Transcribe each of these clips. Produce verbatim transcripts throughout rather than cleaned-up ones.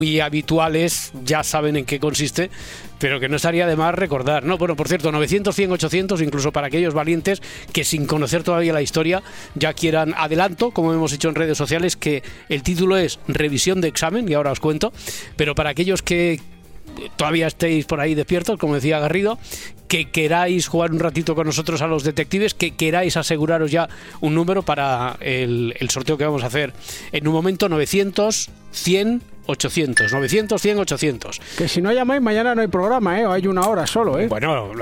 muy habituales, ya saben en qué consiste, pero que no estaría de más recordar, ¿no? Bueno, por cierto, novecientos, cien, ochocientos, incluso para aquellos valientes que sin conocer todavía la historia ya quieran adelanto, como hemos hecho en redes sociales, que el título es Revisión de examen, y ahora os cuento, pero para aquellos que todavía estéis por ahí despiertos, como decía Garrido, que queráis jugar un ratito con nosotros a los detectives, que queráis aseguraros ya un número para el, el sorteo que vamos a hacer en un momento. Novecientos, cien, ochocientos, novecientos, cien, ochocientos. Que si no llamáis mañana no hay programa, ¿eh? O hay una hora solo, ¿eh? Bueno,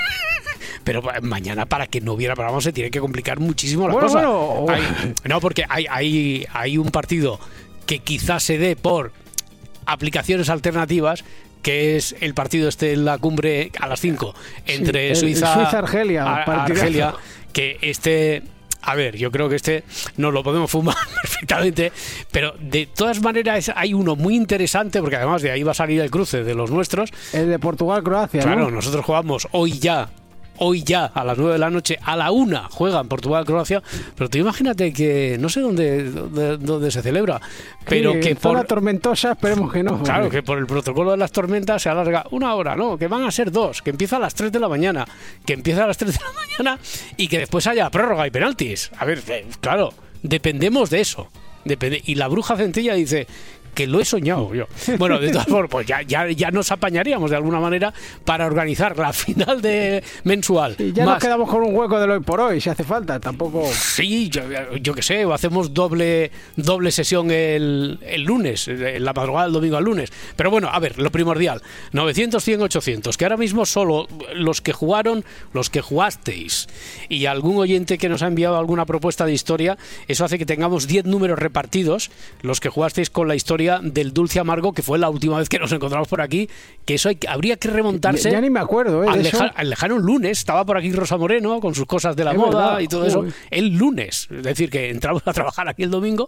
pero mañana, para que no hubiera programa, se tiene que complicar muchísimo la bueno, cosa. Bueno, hay, no, porque hay, hay, hay un partido que quizás se dé por aplicaciones alternativas, que es el partido este en la cumbre a las cinco entre sí, Suiza, Suiza Argelia, a, Argelia, que este, a ver, yo creo que este nos lo podemos fumar perfectamente, pero de todas maneras hay uno muy interesante, porque además de ahí va a salir el cruce de los nuestros. El de Portugal-Croacia, claro, ¿no? Nosotros jugamos hoy ya. Hoy ya, a las nueve de la noche, a la una, juegan Portugal-Croacia, pero tú imagínate que, no sé dónde, dónde, dónde se celebra, pero sí, que por... zona tormentosa, esperemos que no. Claro, hombre. que por el protocolo de las tormentas se alarga una hora, ¿no? Que van a ser dos, que empieza a las tres de la mañana, que empieza a las tres de la mañana y que después haya prórroga y penaltis. A ver, eh, claro, dependemos de eso. Depende... Y la bruja Centella dice... que lo he soñado yo. Bueno, de todas formas, pues ya, ya, ya nos apañaríamos de alguna manera para organizar la final de mensual. Y ya más... nos quedamos con un hueco del hoy por hoy, si hace falta, tampoco... Sí, yo, yo qué sé, o hacemos doble doble sesión el, el lunes, en la madrugada del domingo al lunes. Pero bueno, a ver, lo primordial, novecientos, cien, ochocientos, que ahora mismo solo los que jugaron, los que jugasteis, y algún oyente que nos ha enviado alguna propuesta de historia, eso hace que tengamos diez números repartidos, los que jugasteis con la historia del dulce amargo, que fue la última vez que nos encontramos por aquí, que eso hay, habría que remontarse. Ya, ya ni me acuerdo, ¿eh? Al, de leja, eso... al lejano lunes, estaba por aquí Rosa Moreno con sus cosas de la es moda verdad, y todo joder. Eso, el lunes. Es decir, que entramos a trabajar aquí el domingo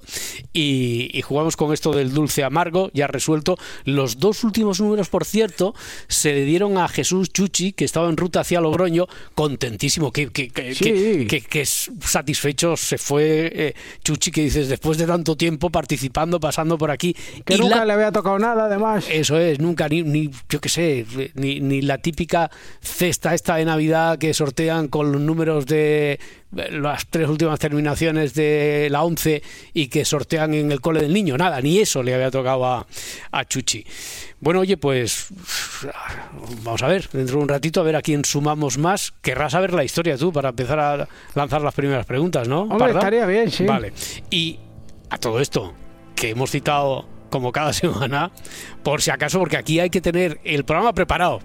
y, y jugamos con esto del dulce amargo, ya resuelto. Los dos últimos números, por cierto, se le dieron a Jesús Chuchi, que estaba en ruta hacia Logroño, contentísimo, que, que, que, sí. que, que, que satisfecho se fue eh, Chuchi, que dices, después de tanto tiempo participando, pasando por aquí, que y nunca la... le había tocado nada, además. Eso es, nunca, ni, ni yo qué sé, ni, ni la típica cesta esta de Navidad que sortean con los números de las tres últimas terminaciones de la once y que sortean en el cole del niño, nada, ni eso le había tocado a, a Chuchi. Bueno, oye, pues vamos a ver, dentro de un ratito a ver a quién sumamos más. Querrás saber la historia tú para empezar a lanzar las primeras preguntas, ¿no? Hombre, ¿Parda? Estaría bien, sí. Vale, y a todo esto que hemos citado como cada semana, por si acaso, porque aquí hay que tener el programa preparado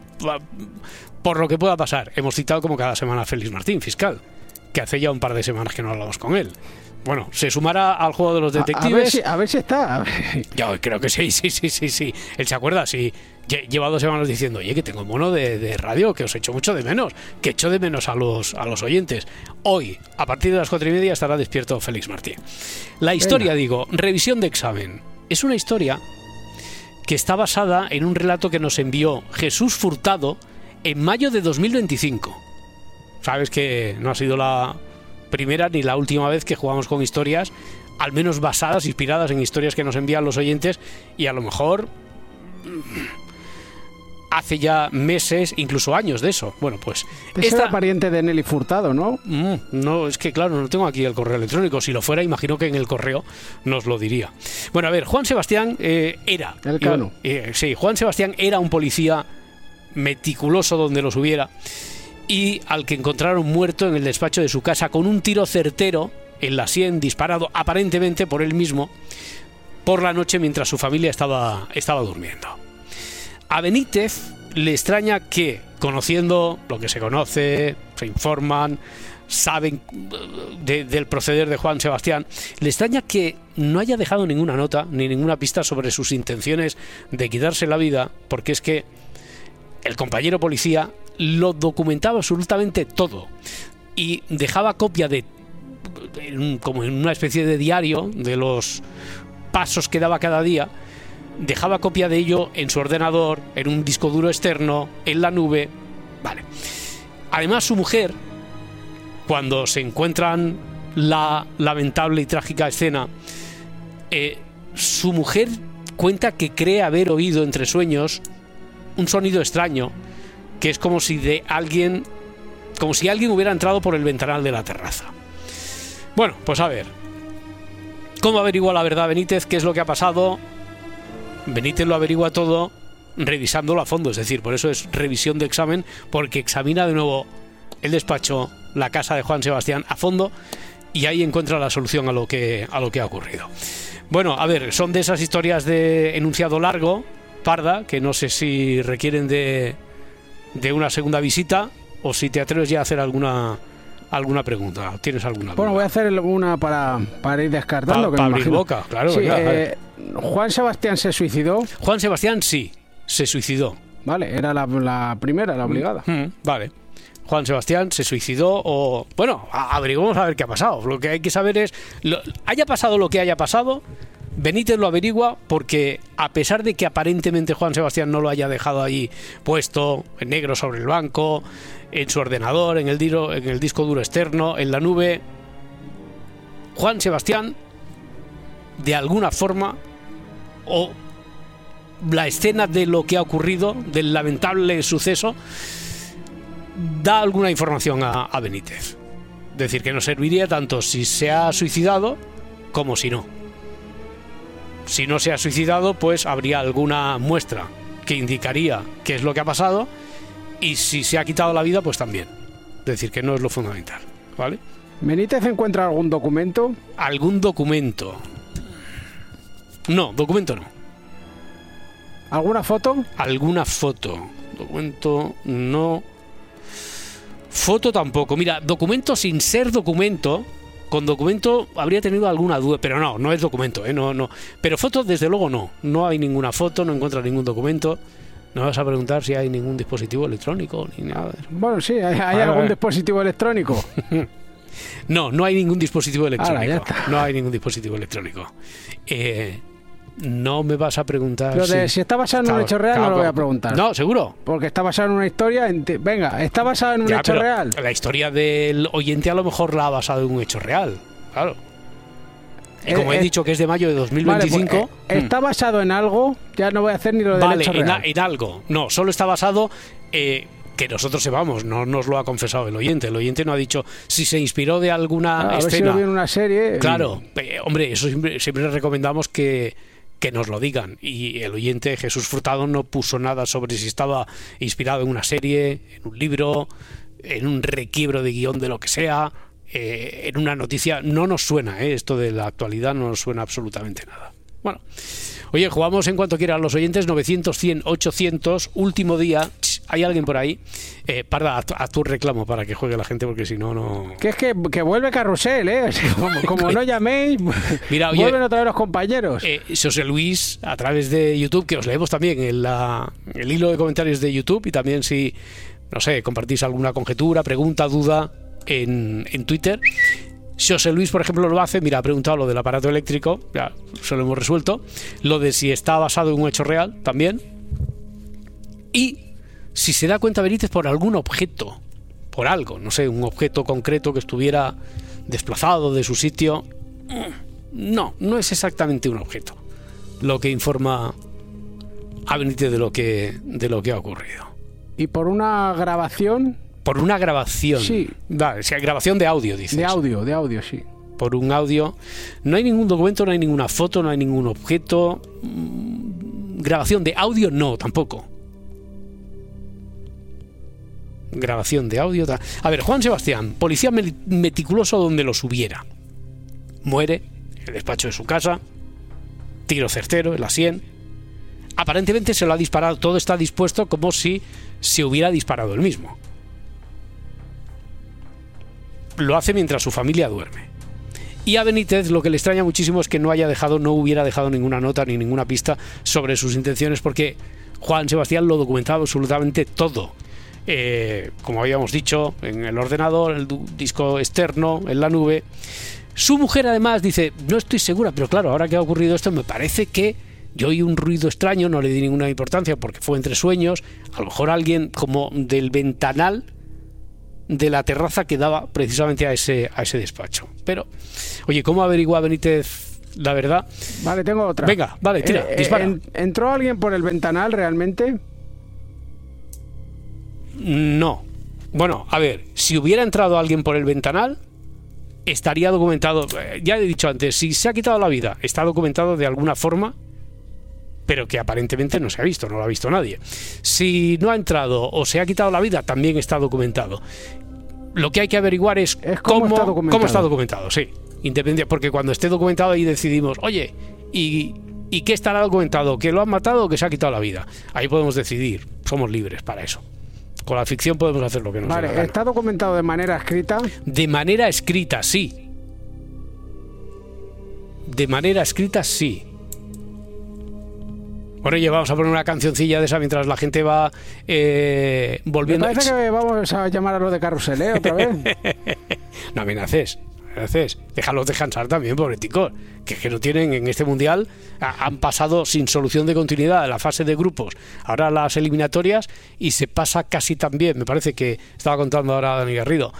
por lo que pueda pasar. Hemos citado como cada semana a Félix Martín, fiscal, que hace ya un par de semanas que no hablamos con él. Bueno, se sumará al juego de los detectives. A, a, ver, si, a ver si está. A ver. Yo creo que sí, sí, sí, sí, sí. Él se acuerda, sí. Lleva dos semanas diciendo, oye, que tengo mono de, de radio, que os echo mucho de menos, que echo de menos a los, a los oyentes. Hoy, a partir de las cuatro y media, estará despierto Félix Martín. La historia, Venga. digo, revisión de examen. Es una historia que está basada en un relato que nos envió Jesús Furtado en mayo de dos mil veinticinco. Sabes que no ha sido la primera ni la última vez que jugamos con historias, al menos basadas, inspiradas en historias que nos envían los oyentes, y a lo mejor hace ya meses, incluso años de eso. Bueno, pues esta... era pariente de Nelly Furtado, ¿no? Mm, no, es que claro, no tengo aquí el correo electrónico. Si lo fuera, imagino que en el correo nos lo diría. Bueno, a ver, Juan Sebastián eh, era... El Cano. Eh, sí, Juan Sebastián era un policía meticuloso donde los hubiera, y al que encontraron muerto en el despacho de su casa con un tiro certero en la sien, disparado aparentemente por él mismo por la noche mientras su familia estaba, estaba durmiendo. A Benítez le extraña que, conociendo lo que se conoce, se informan, saben de, del proceder de Juan Sebastián, le extraña que no haya dejado ninguna nota ni ninguna pista sobre sus intenciones de quitarse la vida, porque es que el compañero policía lo documentaba absolutamente todo y dejaba copia de, como en una especie de diario, de los pasos que daba cada día. Dejaba copia de ello en su ordenador, en un disco duro externo, en la nube. Vale. Además, su mujer, cuando se encuentran la lamentable y trágica escena, eh, su mujer cuenta que cree haber oído entre sueños un sonido extraño, que es como si de alguien, como si alguien hubiera entrado por el ventanal de la terraza. Bueno, pues a ver, ¿cómo averigua la verdad Benítez? ¿Qué es lo que ha pasado? Benítez lo averigua todo revisándolo a fondo, es decir, por eso es revisión de examen, porque examina de nuevo el despacho, la casa de Juan Sebastián a fondo, y ahí encuentra la solución a lo que, a lo que ha ocurrido. Bueno, a ver, son de esas historias de enunciado largo, Parda, que no sé si requieren de, de una segunda visita, o si te atreves ya a hacer alguna alguna pregunta. ¿Tienes alguna duda? Bueno, voy a hacer una para, para ir descartando. Para pa abrir boca, claro. Sí, ya, eh, ¿Juan Sebastián se suicidó? Juan Sebastián sí, se suicidó. Vale, era la, la primera, la obligada. Mm, mm, vale. Juan Sebastián se suicidó o... Bueno, averiguamos a ver qué ha pasado. Lo que hay que saber es... Lo, haya pasado lo que haya pasado, Benítez lo averigua porque, a pesar de que aparentemente Juan Sebastián no lo haya dejado ahí puesto en negro sobre el banco, en su ordenador, en el, diro, en el disco duro externo, en la nube, Juan Sebastián, de alguna forma, o la escena de lo que ha ocurrido, del lamentable suceso, da alguna información a, a Benítez. Es decir, que nos serviría tanto si se ha suicidado como si no. Si no se ha suicidado, pues habría alguna muestra que indicaría qué es lo que ha pasado, y si se ha quitado la vida, pues también. Es decir, que no es lo fundamental, ¿vale? ¿Benítez encuentra algún documento? ¿Algún documento? No, documento no. ¿Alguna foto? ¿Alguna foto? Documento no. Foto tampoco. Mira, documento sin ser documento. Con documento habría tenido alguna duda, pero no, no es documento, ¿eh? No, no. Pero foto, desde luego, no. No hay ninguna foto, no encuentras ningún documento. No vas a preguntar si hay ningún dispositivo electrónico ni nada. Bueno, sí, ¿hay, hay algún dispositivo electrónico? No, no hay ningún dispositivo electrónico. Ahora, ya está. No hay ningún dispositivo electrónico. Eh, no me vas a preguntar... Pero de, si, si está basado en un hecho real, no lo voy a preguntar. No, seguro. Porque está basado en una historia... En te, venga, está basado en un ya, hecho real. La historia del oyente a lo mejor la ha basado en un hecho real. Claro. Y como eh, he dicho que es de mayo de dos mil veinticinco... Vale, pues, eh, ¿está basado en algo? Ya no voy a hacer ni lo del vale, hecho en, real. en algo. No, solo está basado... Eh, que nosotros sepamos, no nos lo ha confesado el oyente. El oyente no ha dicho si se inspiró de alguna ah, escena. A ver si lo vio en una serie. Claro, eh, hombre, eso siempre, siempre recomendamos que, que nos lo digan. Y el oyente Jesús Furtado no puso nada sobre si estaba inspirado en una serie, en un libro, en un requiebro de guión de lo que sea, eh, en una noticia. No nos suena, eh, esto de la actualidad no nos suena absolutamente nada. Bueno, oye, jugamos en cuanto quieran los oyentes. Novecientos, cien, ochocientos, último día. ¿Hay alguien por ahí? Eh, Parda, a tu, a tu reclamo para que juegue la gente, porque si no, no... Que es que, que vuelve Carrusel, ¿eh? Como, como no llaméis, Mira, oye, vuelven otra vez los compañeros. Eh, José Luis, a través de YouTube, que os leemos también en la, el hilo de comentarios de YouTube, y también si, no sé, compartís alguna conjetura, pregunta, duda en, en Twitter. José Luis, por ejemplo, lo hace. Mira, ha preguntado lo del aparato eléctrico, ya se lo hemos resuelto. Lo de si está basado en un hecho real, también. Y si se da cuenta Benítez por algún objeto, por algo, no sé, un objeto concreto que estuviera desplazado de su sitio. No, no es exactamente un objeto lo que informa a Benítez de lo que, de lo que ha ocurrido. ¿Y por una grabación? Por una grabación. Sí. Vale, o sea, grabación de audio, dices. De audio, de audio, sí. Por un audio. No hay ningún documento, no hay ninguna foto, no hay ningún objeto. Grabación de audio, no, tampoco. Grabación de audio. A ver, Juan Sebastián, policía meticuloso donde los hubiera. Muere en el despacho de su casa. Tiro certero en la sien. Aparentemente se lo ha disparado. Todo está dispuesto como si se hubiera disparado él mismo. Lo hace mientras su familia duerme. Y a Benítez lo que le extraña muchísimo es que no haya dejado, no hubiera dejado ninguna nota ni ninguna pista sobre sus intenciones, porque Juan Sebastián lo documentaba absolutamente todo. Eh, como habíamos dicho, en el ordenador, el disco externo, en la nube. Su mujer además dice, no estoy segura, pero claro, ahora que ha ocurrido esto me parece que yo oí un ruido extraño, no le di ninguna importancia porque fue entre sueños, a lo mejor alguien como del ventanal de la terraza que daba precisamente a ese, a ese despacho. Pero, oye, ¿cómo averigua Benítez la verdad. Vale, tengo otra. Venga, vale, tira, eh, dispara. En, ¿Entró alguien por el ventanal realmente? No. Bueno, a ver, si hubiera entrado alguien por el ventanal, estaría documentado. Ya he dicho antes, si se ha quitado la vida, está documentado de alguna forma, pero que aparentemente no se ha visto, no lo ha visto nadie. Si no ha entrado o se ha quitado la vida, también está documentado. Lo que hay que averiguar es, es cómo, cómo, está documentado. cómo está documentado, sí. Independiente, porque cuando esté documentado ahí decidimos, oye, ¿y, ¿y qué estará documentado? ¿Que lo han matado o que se ha quitado la vida? Ahí podemos decidir, somos libres para eso. Con la ficción podemos hacer lo que nos Vale, dé la gana. ¿está documentado de manera escrita? De manera escrita, sí. De manera escrita, sí. Bueno, oye, vamos a poner una cancioncilla de esa mientras la gente va eh, volviendo. Me parece que vamos a llamar a los de Carrusel, ¿eh? Otra vez. No amenaces, amenaces. Déjalos descansar también, pobreticos. Que es que no tienen en este mundial. A, han pasado sin solución de continuidad la fase de grupos, ahora las eliminatorias, y se pasa casi también. Me parece que estaba contando ahora Dani Garrido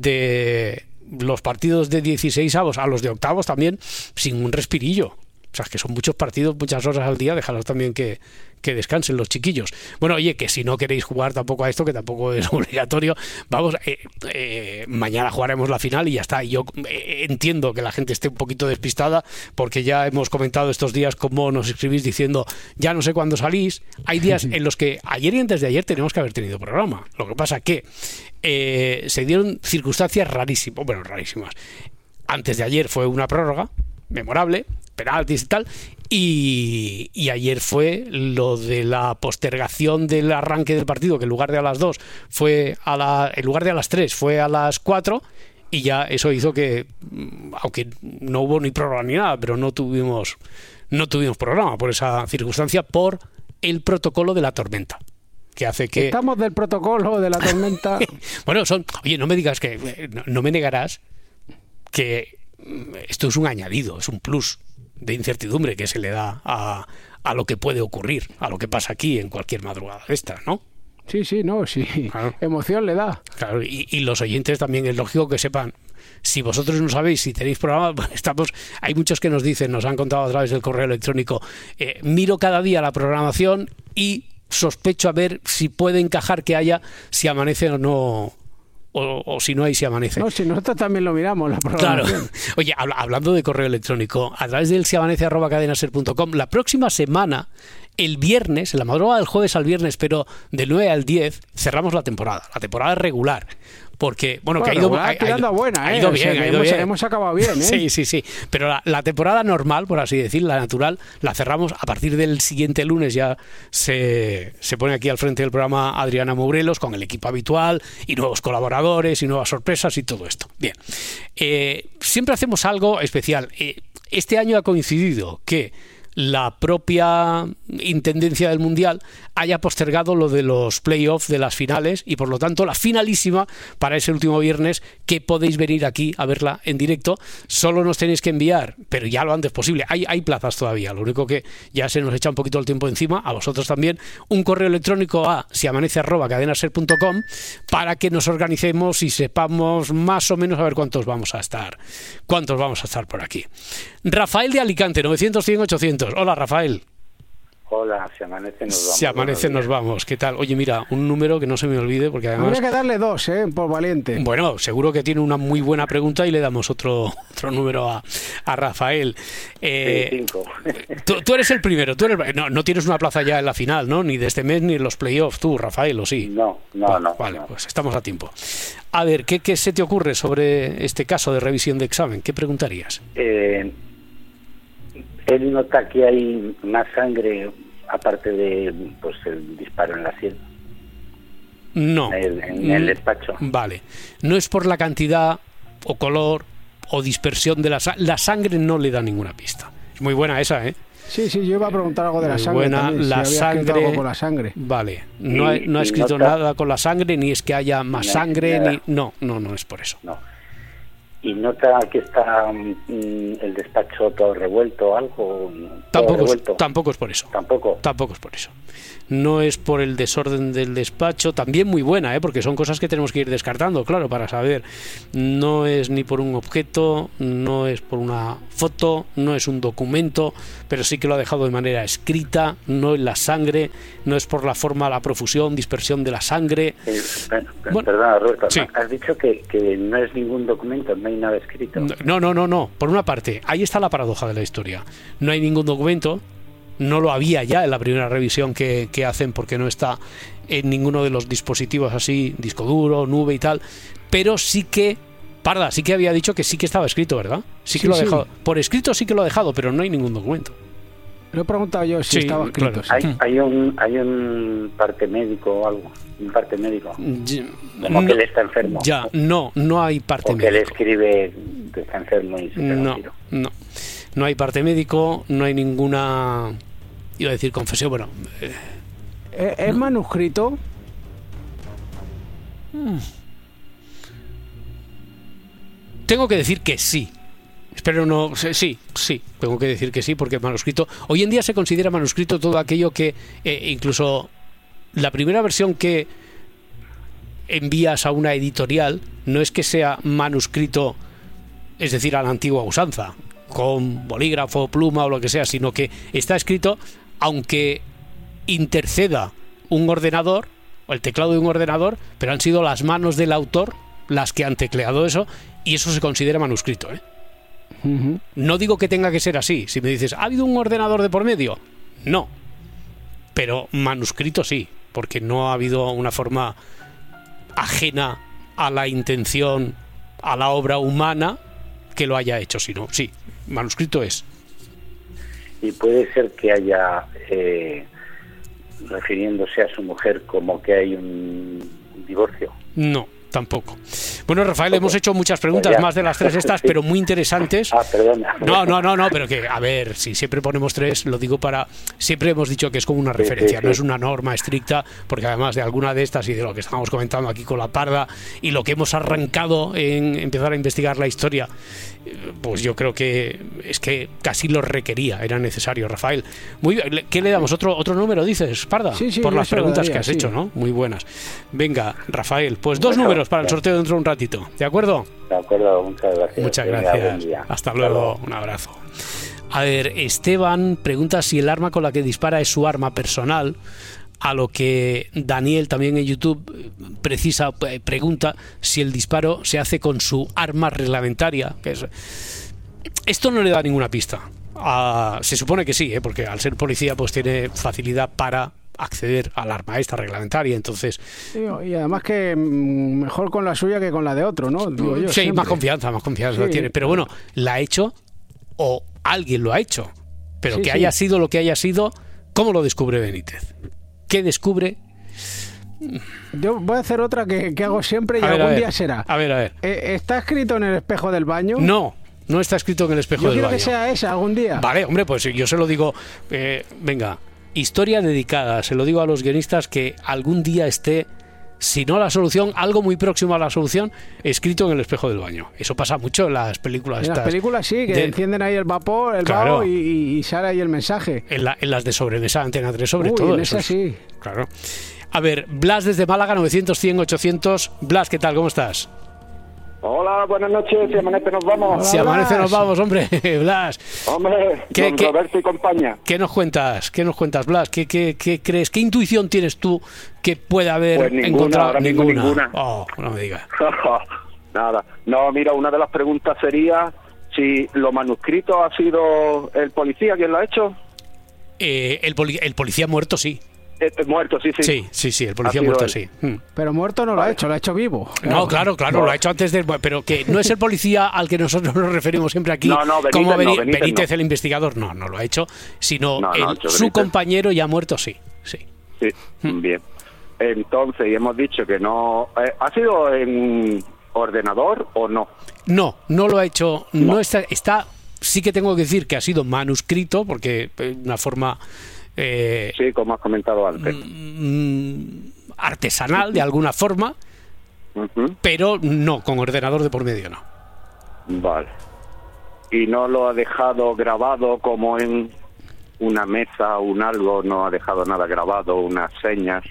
de los partidos de dieciséis avos a los de octavos también sin un respirillo. O sea, que son muchos partidos, muchas horas al día, déjalos también que, que descansen los chiquillos. Bueno, oye, que si no queréis jugar tampoco a esto, que tampoco es obligatorio, vamos, eh, eh, mañana jugaremos la final y ya está. Y yo eh, entiendo que la gente esté un poquito despistada, porque ya hemos comentado estos días cómo nos escribís diciendo, ya no sé cuándo salís. Hay días en los que ayer y antes de ayer tenemos que haber tenido programa. Lo que pasa que eh, se dieron circunstancias rarísimas, bueno, rarísimas. Antes de ayer fue una prórroga memorable, penaltis y tal, y, y ayer fue lo de la postergación del arranque del partido, que en lugar de a las dos fue a la, en lugar de a las tres fue a las cuatro, y ya eso hizo que, aunque no hubo ni prórroga ni nada, pero no tuvimos no tuvimos programa por esa circunstancia, por el protocolo de la tormenta, que hace que... Estamos del protocolo de la tormenta. Bueno, son... Oye, no me digas que... No, no me negarás que esto es un añadido, es un plus de incertidumbre que se le da a, a lo que puede ocurrir, a lo que pasa aquí en cualquier madrugada de esta, ¿no? Sí, sí, no, sí. Claro. Emoción le da. Claro, y, y los oyentes también es lógico que sepan. Si vosotros no sabéis si tenéis programa, pues estamos, hay muchos que nos dicen, nos han contado a través del correo electrónico, eh, miro cada día la programación y sospecho a ver si puede encajar que haya, si amanece o no... O, o si no hay, si amanece. No, si nosotros también lo miramos, la programación. Claro. Oye, habla, hablando de correo electrónico, a través del si amanece arroba cadenaser punto com, la próxima semana, el viernes, en la madrugada del jueves al viernes, pero del nueve al diez, cerramos la temporada, la temporada regular. Porque, bueno, bueno que ha ido, ha, ha, ido, buena, ha ¿eh? ido bien, o sea, ha ido hemos, bien. Hemos acabado bien, ¿eh? Sí, sí, sí. Pero la, la temporada normal, por así decir, la natural, la cerramos a partir del siguiente lunes. Ya se, se pone aquí al frente del programa Adriana Mourelos con el equipo habitual y nuevos colaboradores y nuevas sorpresas y todo esto. Bien. Eh, siempre hacemos algo especial. Eh, este año ha coincidido que la propia intendencia del Mundial haya postergado lo de los playoffs de las finales y por lo tanto la finalísima para ese último viernes, que podéis venir aquí a verla en directo. Solo nos tenéis que enviar, pero ya lo antes posible, hay, hay plazas todavía, lo único que ya se nos echa un poquito el tiempo encima, a vosotros también, un correo electrónico a siamanece arroba cadenaser punto com para que nos organicemos y sepamos más o menos a ver cuántos vamos a estar cuántos vamos a estar por aquí. Rafael de Alicante, novecientos, cien, ochocientos. Hola, Rafael. Hola, si amanece nos vamos. Si amanece nos vamos. ¿Qué tal? Oye, mira, un número que no se me olvide porque además... Habría que darle dos, ¿eh? Por valiente. Bueno, seguro que tiene una muy buena pregunta y le damos otro otro número a, a Rafael. Eh, sí, cinco. Tú, tú eres el primero. Tú eres, no, no tienes una plaza ya en la final, ¿no? Ni de este mes ni en los playoffs, tú, Rafael, ¿o sí? No, no, bueno, no. Vale, no. pues estamos a tiempo. A ver, ¿qué, ¿qué se te ocurre sobre este caso de revisión de examen? ¿Qué preguntarías? Eh, él nota que hay más sangre aparte de pues el disparo en la sien. No. En el, en el despacho. Vale. No es por la cantidad o color o dispersión de la sangre. La sangre no le da ninguna pista. Es muy buena esa, ¿eh? Sí, sí, yo iba a preguntar algo de la muy sangre buena, también, la si sangre, algo con la sangre. Vale. No, Y, ha, no ha escrito nota, nada con la sangre, ni es que haya más no, sangre, nada. ni... No, no, no es por eso. No. ¿Y nota que está mm, el despacho todo revuelto o algo? Tampoco, revuelto? tampoco es por eso. Tampoco. Tampoco es por eso. No es por el desorden del despacho, también muy buena, ¿eh? Porque son cosas que tenemos que ir descartando, claro, para saber. No es ni por un objeto, no es por una foto, no es un documento, pero sí que lo ha dejado de manera escrita, no en la sangre, no es por la forma, la profusión, dispersión de la sangre. Eh, bueno, perdona, Roberto, sí. Has dicho que, que no es ningún documento, no hay nada escrito. No, no, no, no. Por una parte, ahí está la paradoja de la historia. No hay ningún documento. No lo había ya en la primera revisión que, que hacen, porque no está en ninguno de los dispositivos así, disco duro, nube y tal, pero sí que, Parda, sí que había dicho que sí que estaba escrito, ¿verdad? Sí que sí, lo ha sí. dejado. Por escrito sí que lo ha dejado, pero no hay ningún documento. Lo he preguntado yo si sí, estaba escrito. Claro. Hay, hay, un, hay un parte médico o algo, un parte médico. Ya, Como no, que él está enfermo. Ya, no, no hay parte o médico. que él escribe que está enfermo y se pega no, un tiro. No, no hay parte médico, no hay ninguna... Iba a decir confesión, bueno... Eh, ¿Es no. manuscrito? Hmm. Tengo que decir que sí. Espero no... Sí, sí, tengo que decir que sí, porque manuscrito... Hoy en día se considera manuscrito todo aquello que... Eh, incluso la primera versión que envías a una editorial no es que sea manuscrito, es decir, a la antigua usanza, con bolígrafo, pluma o lo que sea, sino que está escrito... aunque interceda un ordenador o el teclado de un ordenador, pero han sido las manos del autor las que han tecleado eso, y eso se considera manuscrito, ¿eh? Uh-huh. No digo que tenga que ser así. Si me dices, ¿ha habido un ordenador de por medio? No, pero manuscrito sí, porque no ha habido una forma ajena a la intención, a la obra humana que lo haya hecho, sino sí, manuscrito es. Y puede ser que haya, eh, refiriéndose a su mujer, como que hay un divorcio. No, tampoco. Bueno, Rafael, ¿Tampoco? hemos hecho muchas preguntas, más de las tres estas, sí. pero muy interesantes. Ah, perdona. No, no, no, no, pero que, a ver, si siempre ponemos tres, lo digo para... Siempre hemos dicho que es como una referencia, sí, sí, sí. no es una norma estricta, porque además de alguna de estas y de lo que estamos comentando aquí con la Parda y lo que hemos arrancado en empezar a investigar la historia, pues yo creo que es que casi lo requería, era necesario, Rafael. Muy bien, ¿qué le damos? ¿Otro otro número, dices, Parda? Sí, sí, por las preguntas daría, que has sí. hecho, ¿no? Muy buenas. Venga, Rafael, pues dos bueno, números para el ya. sorteo dentro de un ratito, ¿de acuerdo? De acuerdo, muchas gracias. Muchas Venga, gracias. Hasta, Hasta luego. luego, un abrazo. A ver, Esteban pregunta si el arma con la que dispara es su arma personal, a lo que Daniel también en YouTube precisa, pregunta si el disparo se hace con su arma reglamentaria, que es... Esto no le da ninguna pista. Uh, se supone que sí, ¿eh? Porque al ser policía pues tiene facilidad para acceder al arma esta reglamentaria, entonces... Y además que mejor con la suya que con la de otro, ¿no? Digo yo, sí, siempre. más confianza, más confianza sí. tiene. Pero bueno, la ha hecho o alguien lo ha hecho. Pero sí, que sí. haya sido lo que haya sido, ¿cómo lo descubre Benítez? ¿Qué descubre? Yo voy a hacer otra que, que hago siempre y a ver, algún a ver. día será. A ver, a ver. Eh, ¿Está escrito en el espejo del baño? No. No está escrito en el espejo yo del quiero baño. Que sea esa algún día. Vale, hombre, pues yo se lo digo. Eh, venga, historia dedicada. Se lo digo a los guionistas que algún día esté, si no la solución, algo muy próximo a la solución, escrito en el espejo del baño. Eso pasa mucho en las películas. En estas las películas sí, que de... encienden ahí el vapor, el claro. vaho y, y sale ahí el mensaje. En, la, en las de sobremesa, Antena tres, sobre Uy, todo. en eso esa sí. Claro. A ver, Blas desde Málaga, novecientos, cien, ochocientos. Blas, ¿qué tal? ¿Cómo estás? Hola, buenas noches, si amanece nos vamos. Hola, si amanece nos vamos, hombre, Blas. Hombre, ¿Qué, don qué, Roberto y compañía. ¿Qué nos cuentas? ¿Qué nos cuentas, Blas? ¿Qué, qué, qué crees? ¿Qué intuición tienes tú que pueda haber pues ninguna, encontrado? Ahora mismo ninguna. ninguna. Oh, no me digas. Nada. No, mira, una de las preguntas sería si lo manuscrito ha sido el policía quien lo ha hecho. Eh, el, poli el policía muerto, sí. Eh, muerto, sí, sí. Sí, sí, sí, el policía muerto, él. sí. Hmm. Pero muerto no lo ha hecho, lo ha hecho vivo. No, claro, claro, no. lo ha hecho antes de... Pero que no es el policía al que nosotros nos referimos siempre aquí, no, no, Benítez, como Beni no, Benítez, Benítez no. el investigador, no, no lo ha hecho, sino no, no, el, hecho su compañero ya muerto, sí. Sí, sí hmm. Bien. Entonces, y hemos dicho que no... Eh, ¿Ha sido en ordenador o no? No, no lo ha hecho, no, no está... está sí que tengo que decir que ha sido manuscrito, porque de una forma... Eh, sí, como has comentado antes. Mm, artesanal, de alguna forma, uh-huh. pero no, con ordenador de por medio, no. Vale. ¿Y no lo ha dejado grabado como en una mesa o un algo? ¿No ha dejado nada grabado, unas señas?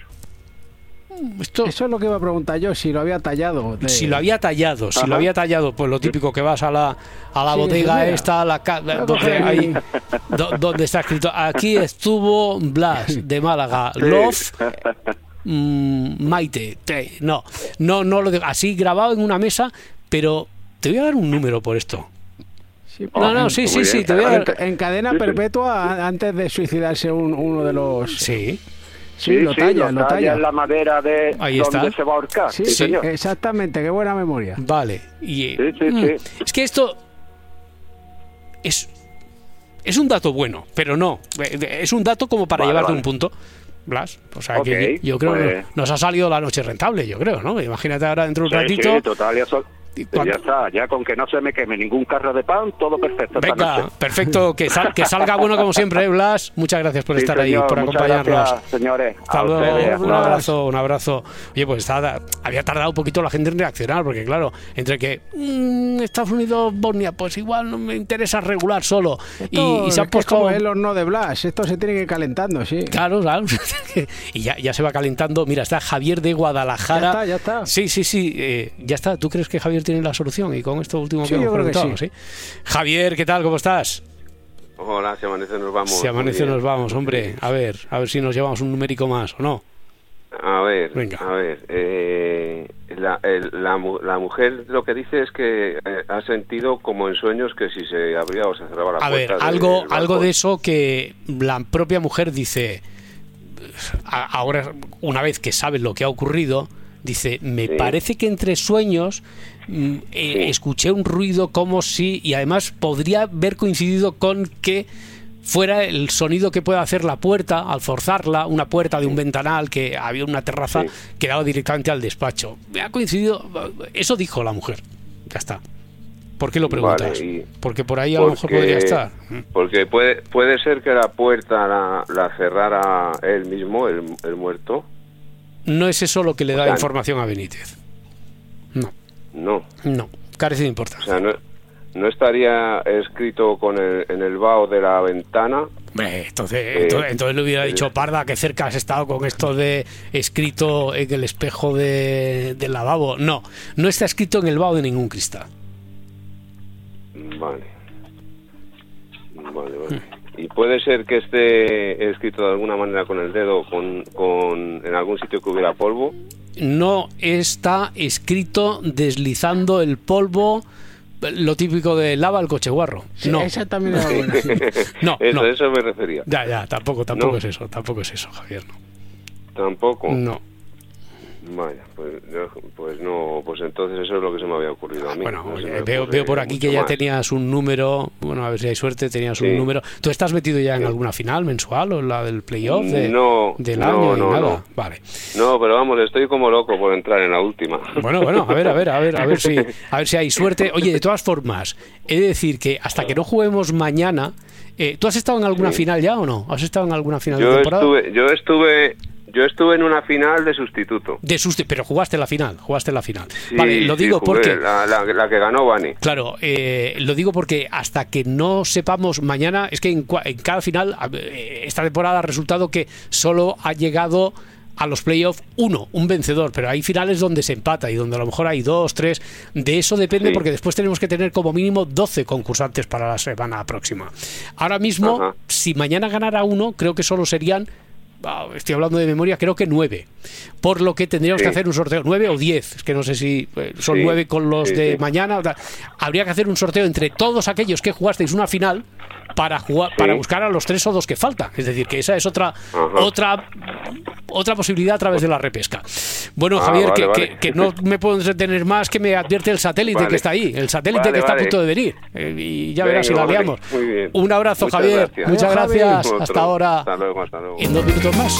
Esto, Eso es lo que iba a preguntar yo, si lo había tallado. De... Si lo había tallado, Ajá. si lo había tallado, pues lo típico que vas a la a la sí, bodega esta, a la ca... donde, hay, do, donde está escrito, aquí estuvo Blas de Málaga, sí. Love, mmm, Maite, te, no, no, no lo de, así grabado en una mesa, pero te voy a dar un número por esto. Sí, no, no, sí, sí, sí, te voy a dar... En cadena perpetua antes de suicidarse un, uno de los... Sí. Sí, sí, lo talla, sí, lo talla en la madera de Ahí donde está. se va a ahorcar. Sí, sí, señor. Exactamente, qué buena memoria. Vale. Y, sí, sí, mm, sí. Es que esto es, es un dato bueno, pero no. Es un dato como para vale, llevarte vale. un punto, Blas. O sea, okay, que yo creo pues... que nos ha salido la noche rentable, yo creo, ¿no? Imagínate ahora dentro de un sí, ratito. Sí, total, ya sol... Ya está, ya con que no se me queme ningún carro de pan, todo perfecto. Venga, perfecto, que, sal, que salga bueno como siempre, ¿eh, Blas? Muchas gracias por sí, estar señor, ahí, por acompañarnos. Gracias, señores. Hasta luego, ustedes, un abrazo, un abrazo. Oye, pues estaba, había tardado un poquito la gente en reaccionar, porque claro, entre que mmm, Estados Unidos, Bosnia, pues igual no me interesa regular solo. Esto, y, y se han puesto como el horno de Blas, esto se tiene que ir calentando, sí. Claro, claro. Y ya, ya se va calentando. Mira, está Javier de Guadalajara. Ya está, ya está. Sí, sí, sí, eh, ya está. ¿Tú crees que Javier tiene la solución? Y con esto último sí, que hemos preguntado, sí. ¿sí? Javier, ¿qué tal? ¿Cómo estás? Hola, si amanece nos vamos. Si amanece nos vamos, hombre. A ver, a ver si nos llevamos un numérico más o no. A ver, Venga. a ver. Eh, la, el, la, la mujer lo que dice es que eh, ha sentido como en sueños que si se abría o se cerraba la a puerta. A ver, algo, algo de eso que la propia mujer dice, ahora, una vez que sabe lo que ha ocurrido, dice, me sí. parece que entre sueños mm, eh, sí. escuché un ruido como si, y además podría haber coincidido con que fuera el sonido que puede hacer la puerta al forzarla, una puerta de un ventanal, que había una terraza sí. que daba directamente al despacho. Me ha coincidido, eso dijo la mujer. Ya está. ¿Por qué lo preguntas? Vale, y porque por ahí a porque, lo mejor podría estar. Porque puede puede ser que la puerta la, la cerrara él mismo, el, el muerto. No es eso lo que le da o sea, información a Benítez. No. No. No, carece de importancia. O sea, no, no estaría escrito con el, en el vaho de la ventana. Hombre, entonces, eh, entonces, entonces le hubiera dicho, Parda, que cerca has estado con esto de escrito en el espejo de, del lavabo. No, no está escrito en el vaho de ningún cristal. Vale. Vale, vale. Hmm. Y puede ser que esté escrito de alguna manera con el dedo, con, con en algún sitio que hubiera polvo. No está escrito deslizando el polvo, lo típico de lava el coche guarro. Sí, no. Esa también era buena. no, eso, no. eso me refería. Ya, ya, tampoco, tampoco no. es eso, tampoco es eso, Javier. No. Tampoco. No. Vaya, pues, pues no, pues entonces eso es lo que se me había ocurrido a mí. Bueno, no oye, veo, veo por aquí que ya más. tenías un número, bueno, a ver si hay suerte, tenías sí. un número. ¿Tú estás metido ya en sí. alguna final mensual o en la del playoff de, no, del no, año? No, y nada. no. Vale. No, pero vamos, estoy como loco por entrar en la última. Bueno, bueno, a ver, a ver, a ver, a ver si, a ver si hay suerte. Oye, de todas formas, he de decir que hasta que no juguemos mañana, eh, ¿tú has estado en alguna sí. final ya o no? ¿Has estado en alguna final yo de temporada? Estuve, yo estuve... Yo estuve en una final de sustituto. De susti- pero jugaste la final, jugaste la final. Sí, vale, lo digo sí, jugué, porque... La, la, la que ganó Bani. Claro, eh, lo digo porque hasta que no sepamos mañana, es que en, en cada final, esta temporada ha resultado que solo ha llegado a los playoffs uno, un vencedor, pero hay finales donde se empata y donde a lo mejor hay dos, tres, de eso depende sí. porque después tenemos que tener como mínimo doce concursantes para la semana próxima. Ahora mismo, Ajá. si mañana ganara uno, creo que solo serían... estoy hablando de memoria, creo que nueve, por lo que tendríamos sí. que hacer un sorteo, nueve o diez, es que no sé si son sí. nueve con los sí, de sí. mañana, o sea, habría que hacer un sorteo entre todos aquellos que jugasteis una final para jugar, sí. para buscar a los tres o dos que faltan, es decir, que esa es otra Ajá. otra otra posibilidad a través de la repesca. Bueno, ah, Javier, vale, que, vale. Que, que no me puedo entretener más, que me advierte el satélite vale. que está ahí, el satélite vale, que está vale. a punto de venir, eh, y ya Venga, verás si la liamos. Vale. Un abrazo, Muchas Javier, gracias. muchas gracias, Otro. hasta ahora. Hasta luego, hasta luego. En dos minutos más.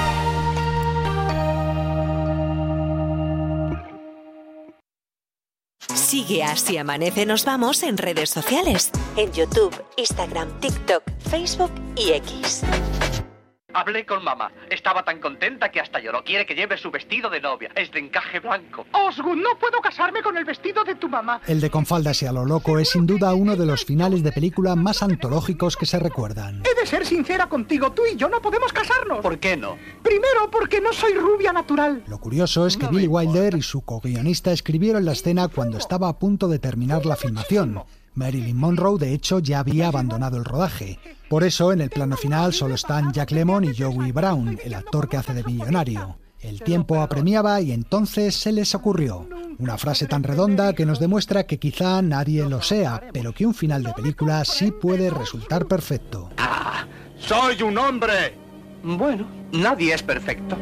Sigue a Si Amanece Nos Vamos en redes sociales, en YouTube, Instagram, TikTok, Facebook y X. Hablé con mamá. Estaba tan contenta que hasta lloró. Quiere que lleve su vestido de novia. Es de encaje blanco. Osgood, no puedo casarme con el vestido de tu mamá. El de Con faldas y a lo loco es sin duda uno de los finales de película más antológicos que se recuerdan. He de ser sincera contigo. Tú y yo no podemos casarnos. ¿Por qué no? Primero, porque no soy rubia natural. Lo curioso es que no Billy Wilder y su co-guionista escribieron la escena cuando estaba a punto de terminar la filmación. Marilyn Monroe, de hecho, ya había abandonado el rodaje. Por eso, en el plano final solo están Jack Lemmon y Joey Brown, el actor que hace de millonario. El tiempo apremiaba y entonces se les ocurrió una frase tan redonda que nos demuestra que quizá nadie lo sea, pero que un final de película sí puede resultar perfecto. ¡Ah! ¡Soy un hombre! Bueno, nadie es perfecto.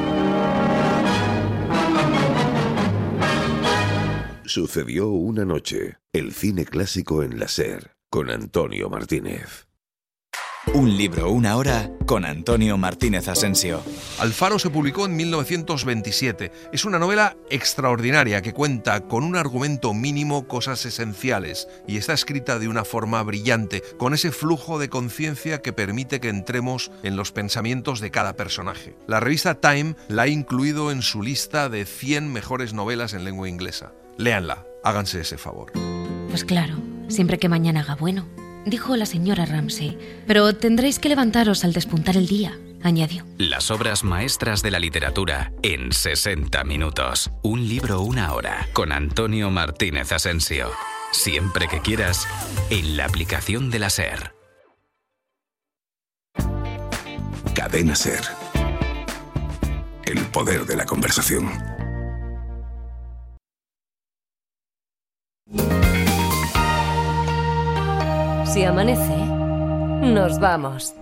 Sucedió una noche, el cine clásico en la SER, con Antonio Martínez. Un libro, una hora, con Antonio Martínez Asensio. Alfaro se publicó en mil novecientos veintisiete. Es una novela extraordinaria que cuenta con un argumento mínimo cosas esenciales y está escrita de una forma brillante, con ese flujo de conciencia que permite que entremos en los pensamientos de cada personaje. La revista Time la ha incluido en su lista de cien mejores novelas en lengua inglesa. Léanla, háganse ese favor. Pues claro, siempre que mañana haga bueno, dijo la señora Ramsay. Pero tendréis que levantaros al despuntar el día, añadió. Las obras maestras de la literatura en sesenta minutos. Un libro, una hora, con Antonio Martínez Asensio. Siempre que quieras, en la aplicación de la SER. Cadena SER. El poder de la conversación. Si amanece, nos vamos.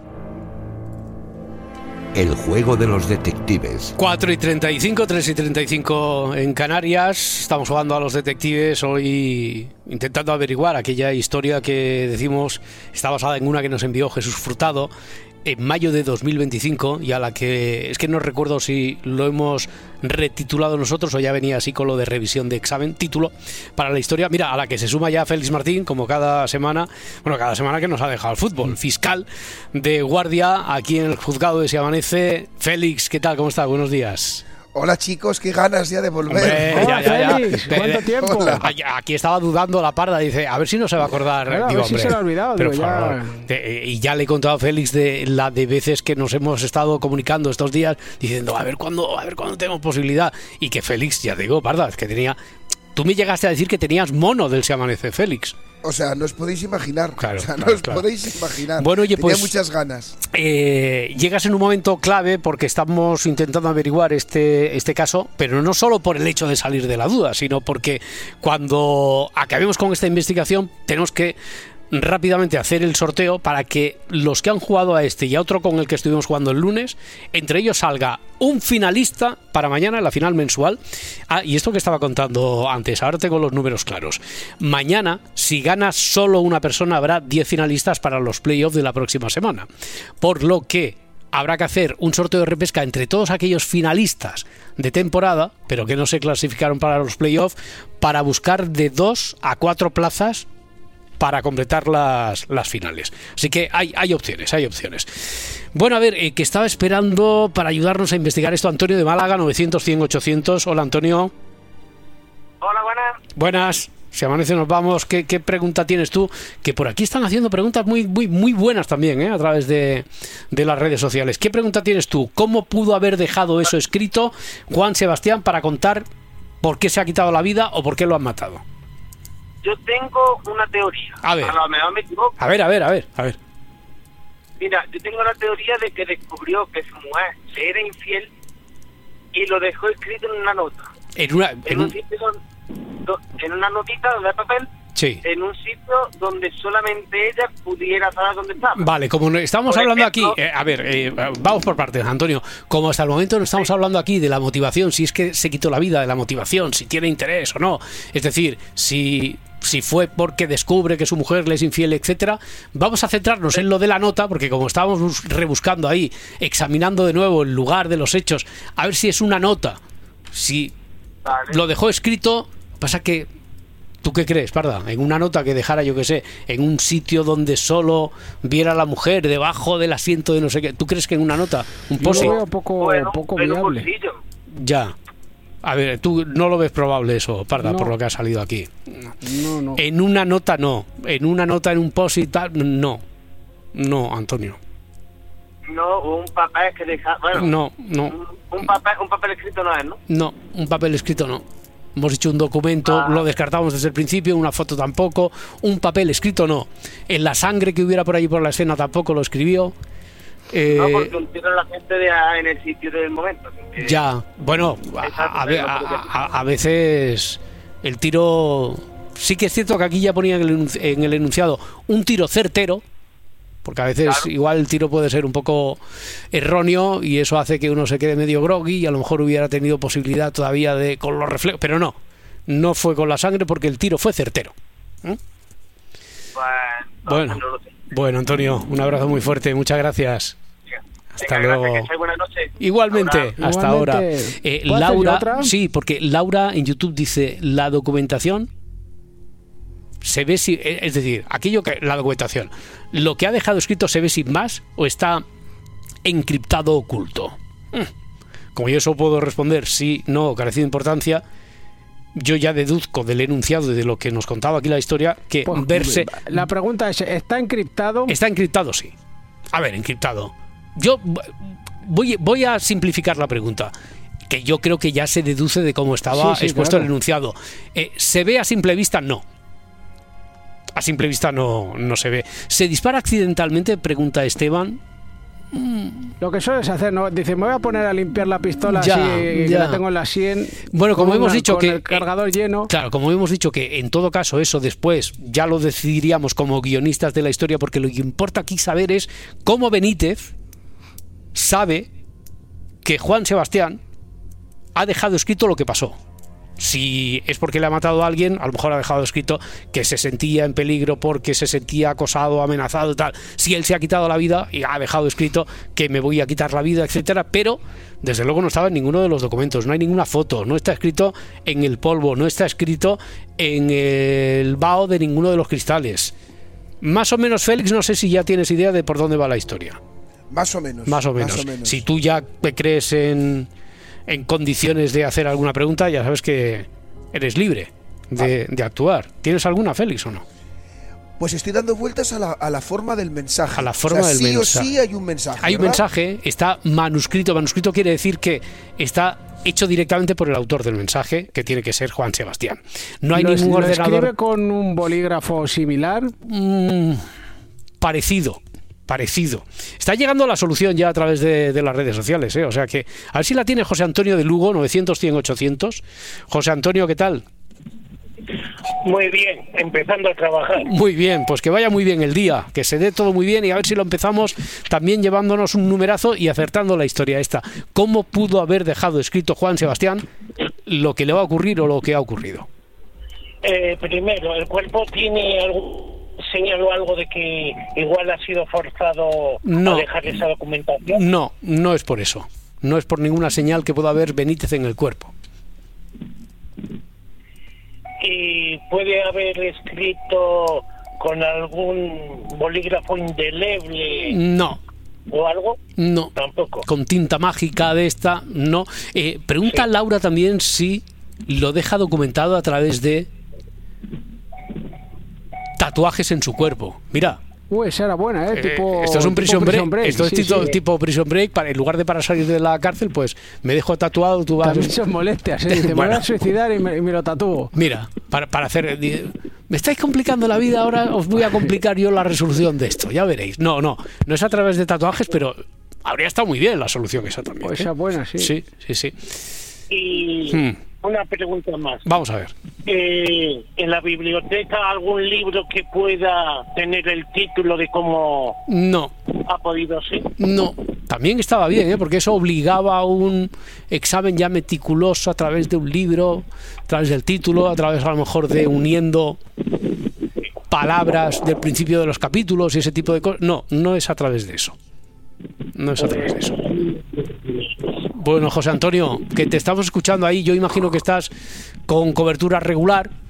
El juego de los detectives. cuatro y treinta y cinco, tres y treinta y cinco en Canarias. Estamos jugando a los detectives hoy, intentando averiguar aquella historia que decimos está basada en una que nos envió Jesús Frutado en mayo de dos mil veinticinco, y a la que es que no recuerdo si lo hemos retitulado nosotros o ya venía así con lo de revisión de examen, título para la historia, mira, a la que se suma ya Félix Martín, como cada semana, bueno, cada semana que nos ha dejado el fútbol, fiscal de guardia aquí en el juzgado de Si Amanece. Félix, ¿qué tal? ¿Cómo estás? Buenos días. Hola chicos, qué ganas ya de volver. Hombre, ya, ya, ya. Félix, ¿cuánto tiempo? Hola. Aquí estaba dudando la parda, dice, a ver si no se va a acordar. Claro, Digo, a ver si hombre, se lo ha olvidado. pero Digo, por ya... favor. De, y ya le he contado a Félix de la de veces que nos hemos estado comunicando estos días diciendo, a ver cuándo, a ver cuándo tenemos posibilidad. Y que Félix, ya te digo, parda, es que tenía... Tú me llegaste a decir que tenías mono del Si Amanece, Félix. O sea, no os podéis imaginar. Claro, o sea, claro, no os claro. podéis imaginar. Bueno, oye, Tenía pues, muchas ganas. Eh, llegas en un momento clave porque estamos intentando averiguar este, este caso, pero no solo por el hecho de salir de la duda, sino porque cuando acabemos con esta investigación tenemos que rápidamente hacer el sorteo para que los que han jugado a este y a otro con el que estuvimos jugando el lunes, entre ellos salga un finalista para mañana en la final mensual. Ah, y esto que estaba contando antes, ahora tengo los números claros. Mañana, si gana solo una persona, habrá diez finalistas para los playoffs de la próxima semana. Por lo que habrá que hacer un sorteo de repesca entre todos aquellos finalistas de temporada, pero que no se clasificaron para los playoffs, para buscar de dos a cuatro plazas para completar las, las finales. Así que hay, hay opciones, hay opciones. Bueno, a ver, eh, que estaba esperando para ayudarnos a investigar esto Antonio de Málaga, novecientos, cien, ochocientos. Hola, Antonio. Hola, buenas. Buenas. Si amanece nos vamos. ¿Qué, qué pregunta tienes tú? Que por aquí están haciendo preguntas muy, muy, muy buenas también, ¿eh? A través de, de las redes sociales. ¿Qué pregunta tienes tú? ¿Cómo pudo haber dejado eso escrito Juan Sebastián para contar por qué se ha quitado la vida o por qué lo han matado? Yo tengo una teoría. A ver. A lo mejor me equivoco. A ver, a ver, a ver, a ver. Mira, yo tengo la teoría de que descubrió que su mujer le era infiel y lo dejó escrito en una nota. En una, En, en un un... sitio donde, do- en una notita de papel. Sí. En un sitio donde solamente ella pudiera saber dónde estaba. Vale, como no estamos Por hablando ejemplo, aquí, eh, a ver, eh, vamos por partes, Antonio. Como hasta el momento no estamos hablando aquí de la motivación, si es que se quitó la vida, de la motivación, si tiene interés o no. Es decir, si, si fue porque descubre que su mujer le es infiel, etcétera. Vamos a centrarnos en lo de la nota, porque como estábamos bus- rebuscando ahí, examinando de nuevo el lugar de los hechos, a ver si es una nota. Si Vale. lo dejó escrito, pasa que ¿Tú qué crees, Parda? En una nota que dejara, yo qué sé, en un sitio donde solo viera a la mujer debajo del asiento de no sé qué. ¿Tú crees que en una nota? Un post-it. Yo lo veo poco, bueno, poco viable. Ya. A ver, tú no lo ves probable eso, Parda, No. por lo que ha salido aquí. No, no. En una nota no. En una nota, en un post-it, tal, no. No, Antonio. No, un papel que deja... Bueno, No, no. Un, un, papel, un papel escrito no es, ¿no? No, un papel escrito no. Hemos hecho un documento, ah. lo descartamos desde el principio, una foto tampoco, un papel escrito no. En la sangre que hubiera por ahí por la escena tampoco lo escribió. Eh, no, porque un tiro la gente de, en el sitio del momento. Que... Ya, bueno, a, a, a, a, a veces el tiro... Sí que es cierto que aquí ya ponía en el, en el enunciado un tiro certero, porque a veces claro. igual el tiro puede ser un poco erróneo y eso hace que uno se quede medio groggy y a lo mejor hubiera tenido posibilidad todavía de con los reflejos, pero no, no fue con la sangre porque el tiro fue certero. ¿Mm? Bueno, bueno, bueno, Antonio, un abrazo muy fuerte, muchas gracias. Hasta Venga, luego. Gracias, que buenas noches. Igualmente, ahora. hasta Igualmente. ahora. Eh, Laura, sí, porque Laura en YouTube dice la documentación se ve si, es decir, aquello que la documentación, lo que ha dejado escrito se ve sin más o está encriptado oculto. Como yo eso puedo responder sí, no, carecido de importancia, yo ya deduzco del enunciado de lo que nos contaba aquí la historia que pues, verse... La pregunta es, ¿está encriptado? Está encriptado, sí. A ver, encriptado. Yo voy, voy a simplificar la pregunta, que yo creo que ya se deduce de cómo estaba sí, sí, expuesto claro. el enunciado. Eh, ¿Se ve a simple vista? No. A simple vista no, no se ve. ¿Se dispara accidentalmente? Pregunta Esteban. Lo que sueles hacer, ¿no? Dice, me voy a poner a limpiar la pistola ya, así, ya. que la tengo en la sien. Bueno, como hemos una, dicho con que el cargador lleno. Claro, como hemos dicho que en todo caso eso después ya lo decidiríamos como guionistas de la historia, porque lo que importa aquí saber es cómo Benítez sabe que Juan Sebastián ha dejado escrito lo que pasó. Si es porque le ha matado a alguien, a lo mejor ha dejado escrito que se sentía en peligro porque se sentía acosado, amenazado y tal. Si él se ha quitado la vida y ha dejado escrito que me voy a quitar la vida, etcétera, pero desde luego no estaba en ninguno de los documentos, no hay ninguna foto, no está escrito en el polvo, no está escrito en el vaho de ninguno de los cristales. Más o menos, Félix, no sé si ya tienes idea de por dónde va la historia. Más o menos. Más o menos. Más o menos. Si tú ya te crees en... en condiciones de hacer alguna pregunta, ya sabes que eres libre de, de actuar. ¿Tienes alguna, Félix, o no? Pues estoy dando vueltas a la, a la forma del mensaje. A la forma o sea, del sí mensaje. Sí o sí hay un mensaje. Hay un ¿verdad? mensaje, está manuscrito. Manuscrito quiere decir que está hecho directamente por el autor del mensaje, que tiene que ser Juan Sebastián. No hay ¿Lo ningún ¿lo ordenador. ¿Escribe con un bolígrafo similar? Mm, parecido. Parecido. Está llegando la solución ya a través de, de las redes sociales, ¿eh? O sea que, a ver si la tiene José Antonio de Lugo, novecientos, cien, ochocientos. José Antonio, ¿qué tal? Muy bien, empezando a trabajar. Muy bien, pues que vaya muy bien el día, que se dé todo muy bien y a ver si lo empezamos también llevándonos un numerazo y acertando la historia esta. ¿Cómo pudo haber dejado escrito Juan Sebastián lo que le va a ocurrir o lo que ha ocurrido? Eh, primero, ¿el cuerpo tiene algún señal o algo de que igual ha sido forzado no, a dejar esa documentación? No, no es por eso. No es por ninguna señal que pueda haber Benítez en el cuerpo. ¿Y puede haber escrito con algún bolígrafo indeleble? No. ¿O algo? No. Tampoco. Con tinta mágica de esta, no. Eh, pregunta sí. Laura también si lo deja documentado a través de tatuajes en su cuerpo. Mira. Uy, esa era buena, ¿eh? Tipo, eh esto es un prison break, prison break. Esto es sí, tipo, sí. tipo prison break. Para, en lugar de para salir de la cárcel, pues me dejo tatuado. Tú vas. También son molestias, ¿eh? Dice, bueno. Me voy a suicidar y me, y me lo tatúo. Mira, para, para hacer. Me estáis complicando la vida, ahora os voy a complicar yo la resolución de esto. Ya veréis. No, no. No es a través de tatuajes, pero habría estado muy bien la solución esa también. Pues ¿eh? esa buena, sí. Sí, sí, sí. Y. Hmm. Una pregunta más. Vamos a ver. Eh, ¿En la biblioteca algún libro que pueda tener el título de cómo no ha podido ser? No. También estaba bien, ¿eh? Porque eso obligaba a un examen ya meticuloso a través de un libro, a través del título, a través a lo mejor de uniendo palabras del principio de los capítulos y ese tipo de cosas. No, no es a través de eso. No es a través de eso. Bueno, José Antonio, que te estamos escuchando ahí, yo imagino que estás con cobertura regular,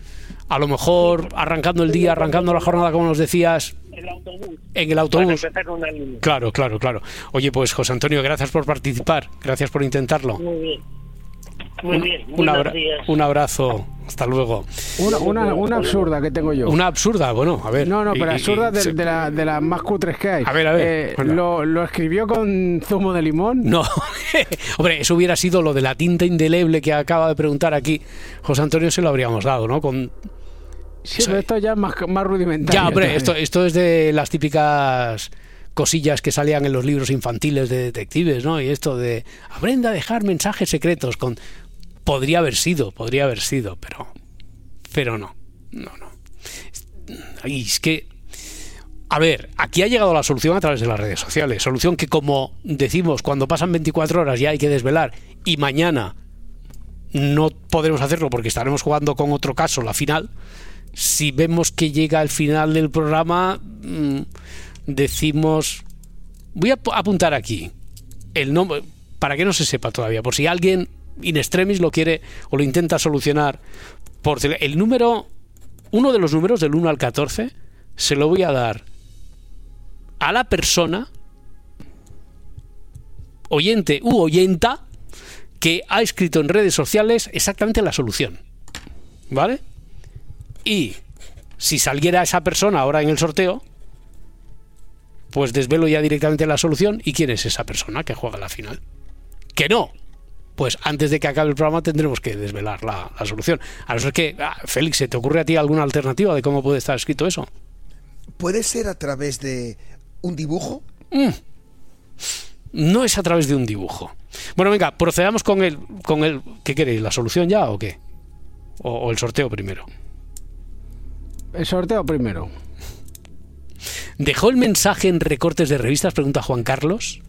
a lo mejor arrancando el día, arrancando la jornada, como nos decías, El autobús. en el autobús. Para empezar una línea. Claro, claro, claro. Oye, pues José Antonio, gracias por participar, gracias por intentarlo. Muy bien. Muy un, bien. Un, abra- días. un abrazo, hasta luego. Una, una, una absurda que tengo yo. Una absurda, bueno, a ver. No, no, pero y, absurda y, de, se... de, la, de las más cutres que hay. A ver, a ver. Eh, bueno. lo, ¿Lo escribió con zumo de limón? No, hombre, eso hubiera sido lo de la tinta indeleble que acaba de preguntar aquí José Antonio, se lo habríamos dado, ¿no? Con... Sí, pero esto ya es más, más rudimentario. Ya, hombre, esto, esto es de las típicas cosillas que salían en los libros infantiles de detectives, ¿no? Y esto de aprenda a dejar mensajes secretos con... Podría haber sido, podría haber sido, pero pero no, no, no. Y es que, a ver, aquí ha llegado la solución a través de las redes sociales, solución que, como decimos, cuando pasan veinticuatro horas ya hay que desvelar y mañana no podremos hacerlo porque estaremos jugando con otro caso la final. Si vemos que llega el final del programa, mmm, decimos, voy a apuntar aquí el nombre para que no se sepa todavía, por si alguien in extremis lo quiere o lo intenta solucionar por tele... el número, uno de los números del uno al catorce se lo voy a dar a la persona oyente u oyenta que ha escrito en redes sociales exactamente la solución, ¿vale? Y si saliera esa persona ahora en el sorteo, pues desvelo ya directamente la solución. ¿Y quién es esa persona que juega la final? Que no, pues antes de que acabe el programa tendremos que desvelar la, la solución. A no ser que, ah, Félix, ¿se te ocurre a ti alguna alternativa de cómo puede estar escrito eso? ¿Puede ser a través de un dibujo? Mm. No es a través de un dibujo. Bueno, venga, procedamos con el, con el... ¿Qué queréis? ¿La solución ya o qué? O, o el sorteo primero. El sorteo primero. ¿Dejó el mensaje en recortes de revistas? Pregunta Juan Carlos.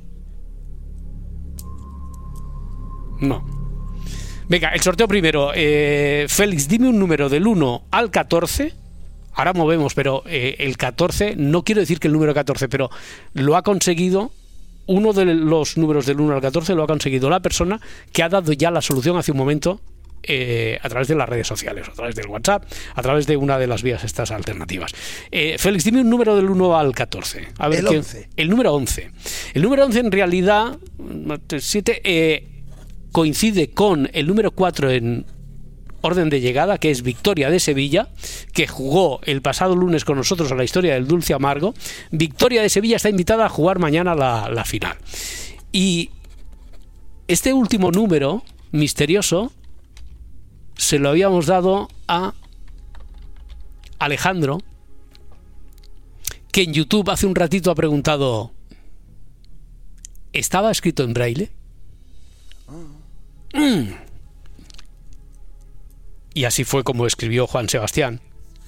No. Venga, el sorteo primero. Eh, Félix, dime un número del uno al catorce. Ahora movemos, pero eh, el catorce, no quiero decir que el número catorce, pero lo ha conseguido, uno de los números del uno al catorce lo ha conseguido la persona que ha dado ya la solución hace un momento eh, a través de las redes sociales, a través del WhatsApp, a través de una de las vías estas alternativas. Eh, Félix, dime un número del uno al catorce. A ver, el ¿qué? once. El número once. El número once en realidad, siete... Eh, coincide con el número cuatro en orden de llegada, que es Victoria de Sevilla, que jugó el pasado lunes con nosotros a la historia del dulce amargo. Victoria de Sevilla está invitada a jugar mañana la, la final. Y este último número misterioso se lo habíamos dado a Alejandro, que en YouTube hace un ratito ha preguntado, ¿estaba escrito en braille? Mm. Y así fue como escribió Juan Sebastián,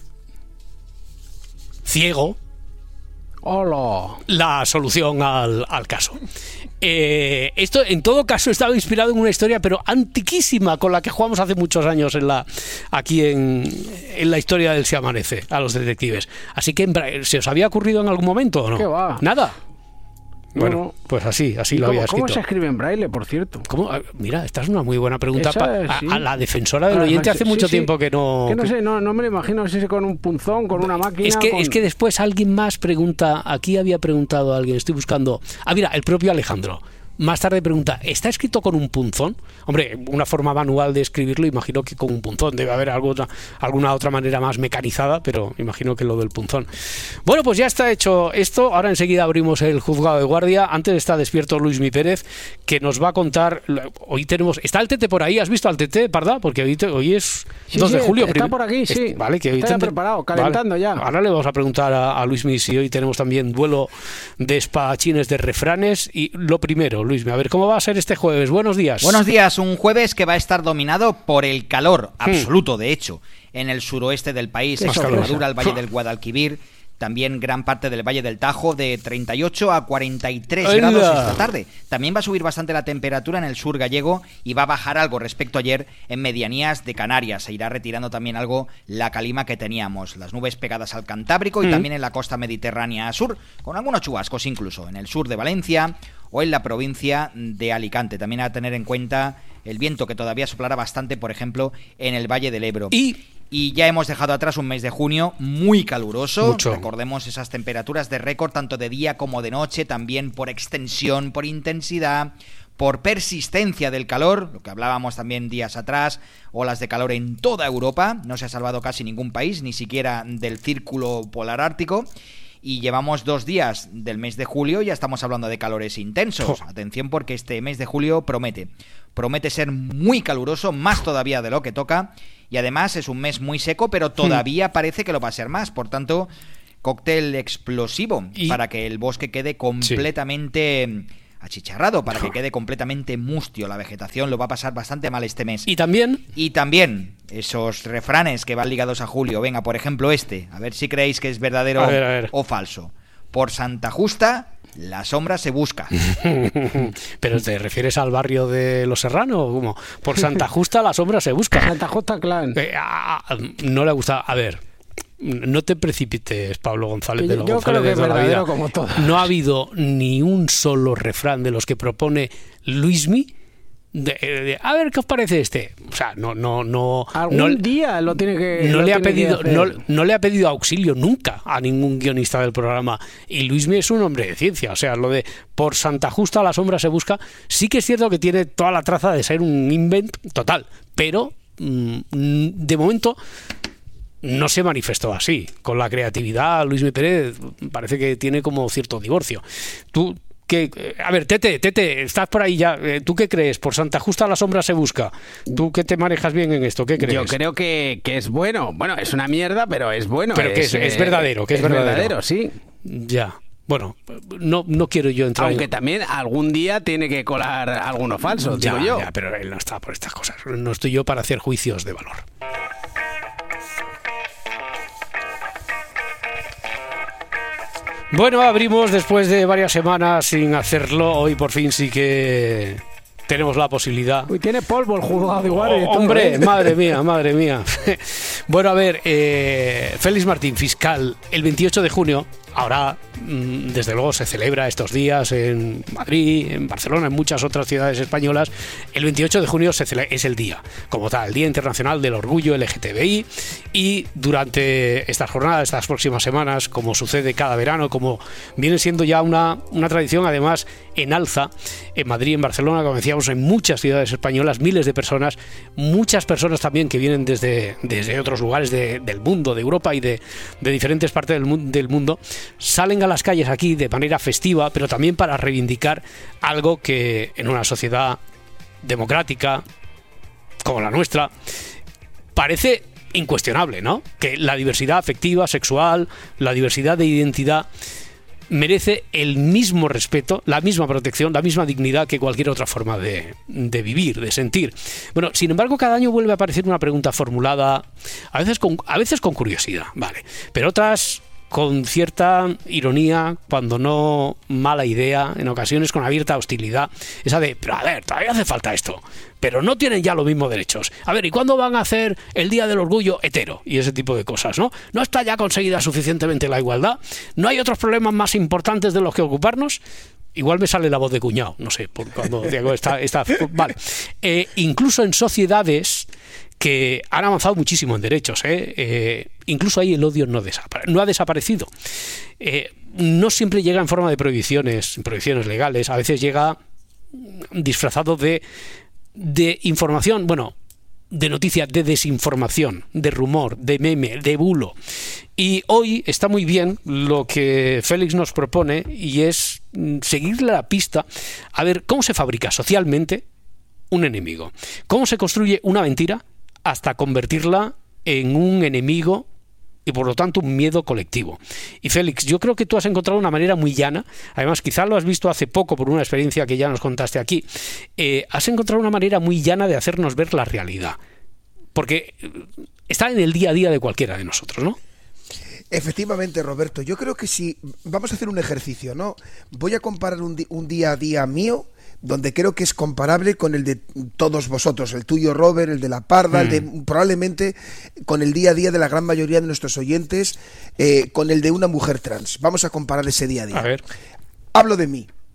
ciego, ¡hola!, la solución al, al caso. Eh, esto en todo caso estaba inspirado en una historia pero antiquísima con la que jugamos hace muchos años en la aquí en, en la historia del Se Amanece a los detectives. Así que en, ¿se os había ocurrido en algún momento o no? ¿Qué va? Nada. Bueno, no. Pues así, así lo cómo, había escrito. ¿Cómo se escribe en braille, por cierto? ¿Cómo? Mira, esta es una muy buena pregunta. Esa, pa, sí. a, a la defensora del oyente hace sí, mucho sí. tiempo que no... Que no sé, no, no me lo imagino si es con un punzón, con una máquina... Es que, con... es que después alguien más pregunta, aquí había preguntado a alguien, estoy buscando... Ah, mira, el propio Alejandro. Más tarde pregunta, ¿está escrito con un punzón? Hombre, una forma manual de escribirlo, imagino que con un punzón. Debe haber alguna, alguna otra manera más mecanizada, pero imagino que lo del punzón. Bueno, pues ya está hecho esto. Ahora enseguida abrimos el juzgado de guardia. Antes está despierto Luismi Pérez, que nos va a contar... Hoy tenemos... ¿Está el Tete por ahí? ¿Has visto al Tete, Parda? Porque hoy, te... hoy es sí, dos sí, de julio. Está por aquí, sí. Es... Vale, que hoy está tendré... preparado, calentando vale. ya. Ahora le vamos a preguntar a, a Luismi si hoy tenemos también duelo de espadachines de refranes. Y lo primero, Luismi, a ver, ¿cómo va a ser este jueves? Buenos días. Buenos días, un jueves que va a estar dominado por el calor absoluto, hmm. de hecho, en el suroeste del país, Extremadura, el Valle del Guadalquivir, también gran parte del Valle del Tajo, de treinta y ocho a cuarenta y tres ¡Hola! Grados esta tarde. También va a subir bastante la temperatura en el sur gallego y va a bajar algo respecto a ayer en medianías de Canarias. Se irá retirando también algo la calima que teníamos, las nubes pegadas al Cantábrico y mm. también en la costa mediterránea sur, con algunos chubascos incluso en el sur de Valencia o en la provincia de Alicante. También a tener en cuenta el viento que todavía soplará bastante, por ejemplo, en el Valle del Ebro. Y Y ya hemos dejado atrás un mes de junio muy caluroso. Mucho. Recordemos esas temperaturas de récord tanto de día como de noche, también por extensión, por intensidad, por persistencia del calor, lo que hablábamos también días atrás, olas de calor en toda Europa. No se ha salvado casi ningún país, ni siquiera del círculo polar ártico. Y llevamos dos días del mes de julio y ya estamos hablando de calores intensos. Oh. Atención, porque este mes de julio promete. Promete ser muy caluroso, más todavía de lo que toca. Y además es un mes muy seco, pero todavía hmm. parece que lo va a ser más. Por tanto, cóctel explosivo y... para que el bosque quede completamente... Sí. achicharrado, para que quede completamente mustio. La vegetación lo va a pasar bastante mal este mes. Y también... Y también esos refranes que van ligados a julio. Venga, por ejemplo este, a ver si creéis que es verdadero a ver, a ver. o falso. Por Santa Justa, la sombra se busca. ¿Pero te refieres al barrio de Los Serrano o cómo? Por Santa Justa, la sombra se busca. Santa Justa Clan. Eh, a, a, no le gusta... A ver... No te precipites, Pablo González de los Yo González creo que de es toda la vida. Como no ha habido ni un solo refrán de los que propone Luismi de, de, a ver qué os parece este. O sea, no, no, no. Algún no, día lo tiene que. No lo le ha tiene pedido, que no, no le ha pedido auxilio nunca a ningún guionista del programa. Y Luismi es un hombre de ciencia. O sea, lo de por Santa Justa la sombra se busca. Sí que es cierto que tiene toda la traza de ser un invent total, pero mmm, de momento. No se manifestó así. Con la creatividad, Luismi Pérez parece que tiene como cierto divorcio. Tú, ¿qué? A ver, Tete, Tete, estás por ahí ya. ¿Tú qué crees? Por Santa Justa la sombra se busca. ¿Tú que te manejas bien en esto? ¿Qué crees? Yo creo que, que es bueno. Bueno, es una mierda, pero es bueno. Pero que es, es, es verdadero, que es, es verdadero. verdadero, sí. Ya. Bueno, no, no quiero yo entrar. Aunque en... también algún día tiene que colar alguno falso, ya, digo yo. Ya, pero él no está por estas cosas. No estoy yo para hacer juicios de valor. Bueno, abrimos después de varias semanas sin hacerlo. Hoy por fin sí que tenemos la posibilidad. Uy, tiene polvo el juzgado igual. Oh, hombre, todo, ¿eh? madre mía, madre mía. Bueno, a ver, eh, Félix Martín, fiscal, el veintiocho de junio, ahora desde luego se celebra estos días en Madrid, en Barcelona, en muchas otras ciudades españolas. El veintiocho de junio se celebra, es el día, como tal, el Día Internacional del Orgullo L G T B I, y durante estas jornadas, estas próximas semanas, como sucede cada verano, como viene siendo ya una, una tradición, además en alza, en Madrid, en Barcelona, como decíamos, en muchas ciudades españolas, miles de personas, muchas personas también que vienen desde, desde otros lugares de, del mundo, de Europa y de, de diferentes partes del, del mundo, salen a las calles aquí de manera festiva, pero también para reivindicar algo que en una sociedad democrática como la nuestra parece incuestionable, ¿no? Que la diversidad afectiva, sexual, la diversidad de identidad merece el mismo respeto, la misma protección, la misma dignidad que cualquier otra forma de, de vivir, de sentir. Bueno, sin embargo, cada año vuelve a aparecer una pregunta formulada, a veces con, a veces con curiosidad, vale, pero otras con cierta ironía, cuando no mala idea, en ocasiones con abierta hostilidad, esa de, pero a ver, todavía hace falta esto, pero no tienen ya los mismos derechos. A ver, ¿y cuándo van a hacer el Día del Orgullo hetero? Y ese tipo de cosas, ¿no? ¿No está ya conseguida suficientemente la igualdad? ¿No hay otros problemas más importantes de los que ocuparnos? Igual me sale la voz de cuñado, no sé, por cuando digo esta, esta vale. Eh, incluso en sociedades que han avanzado muchísimo en derechos, ¿eh? Eh, incluso ahí el odio no, desapare- no ha desaparecido. Eh, no siempre llega en forma de prohibiciones, prohibiciones legales, a veces llega disfrazado de, de información, bueno, de noticia, de desinformación, de rumor, de meme, de bulo. Y hoy está muy bien lo que Félix nos propone, y es seguirle la pista a ver cómo se fabrica socialmente un enemigo, cómo se construye una mentira hasta convertirla en un enemigo y por lo tanto un miedo colectivo. Y Félix, yo creo que tú has encontrado una manera muy llana, además quizás lo has visto hace poco por una experiencia que ya nos contaste aquí, eh, has encontrado una manera muy llana de hacernos ver la realidad, porque está en el día a día de cualquiera de nosotros, ¿no? Efectivamente, Roberto, yo creo que si vamos a hacer un ejercicio, ¿no? Voy a comparar un, di- un día a día mío, donde creo que es comparable con el de todos vosotros, el tuyo, Robert, el de la Parda, mm. el de, probablemente con el día a día de la gran mayoría de nuestros oyentes, eh, con el de una mujer trans. Vamos a comparar ese día a día. A ver. Hablo de mí.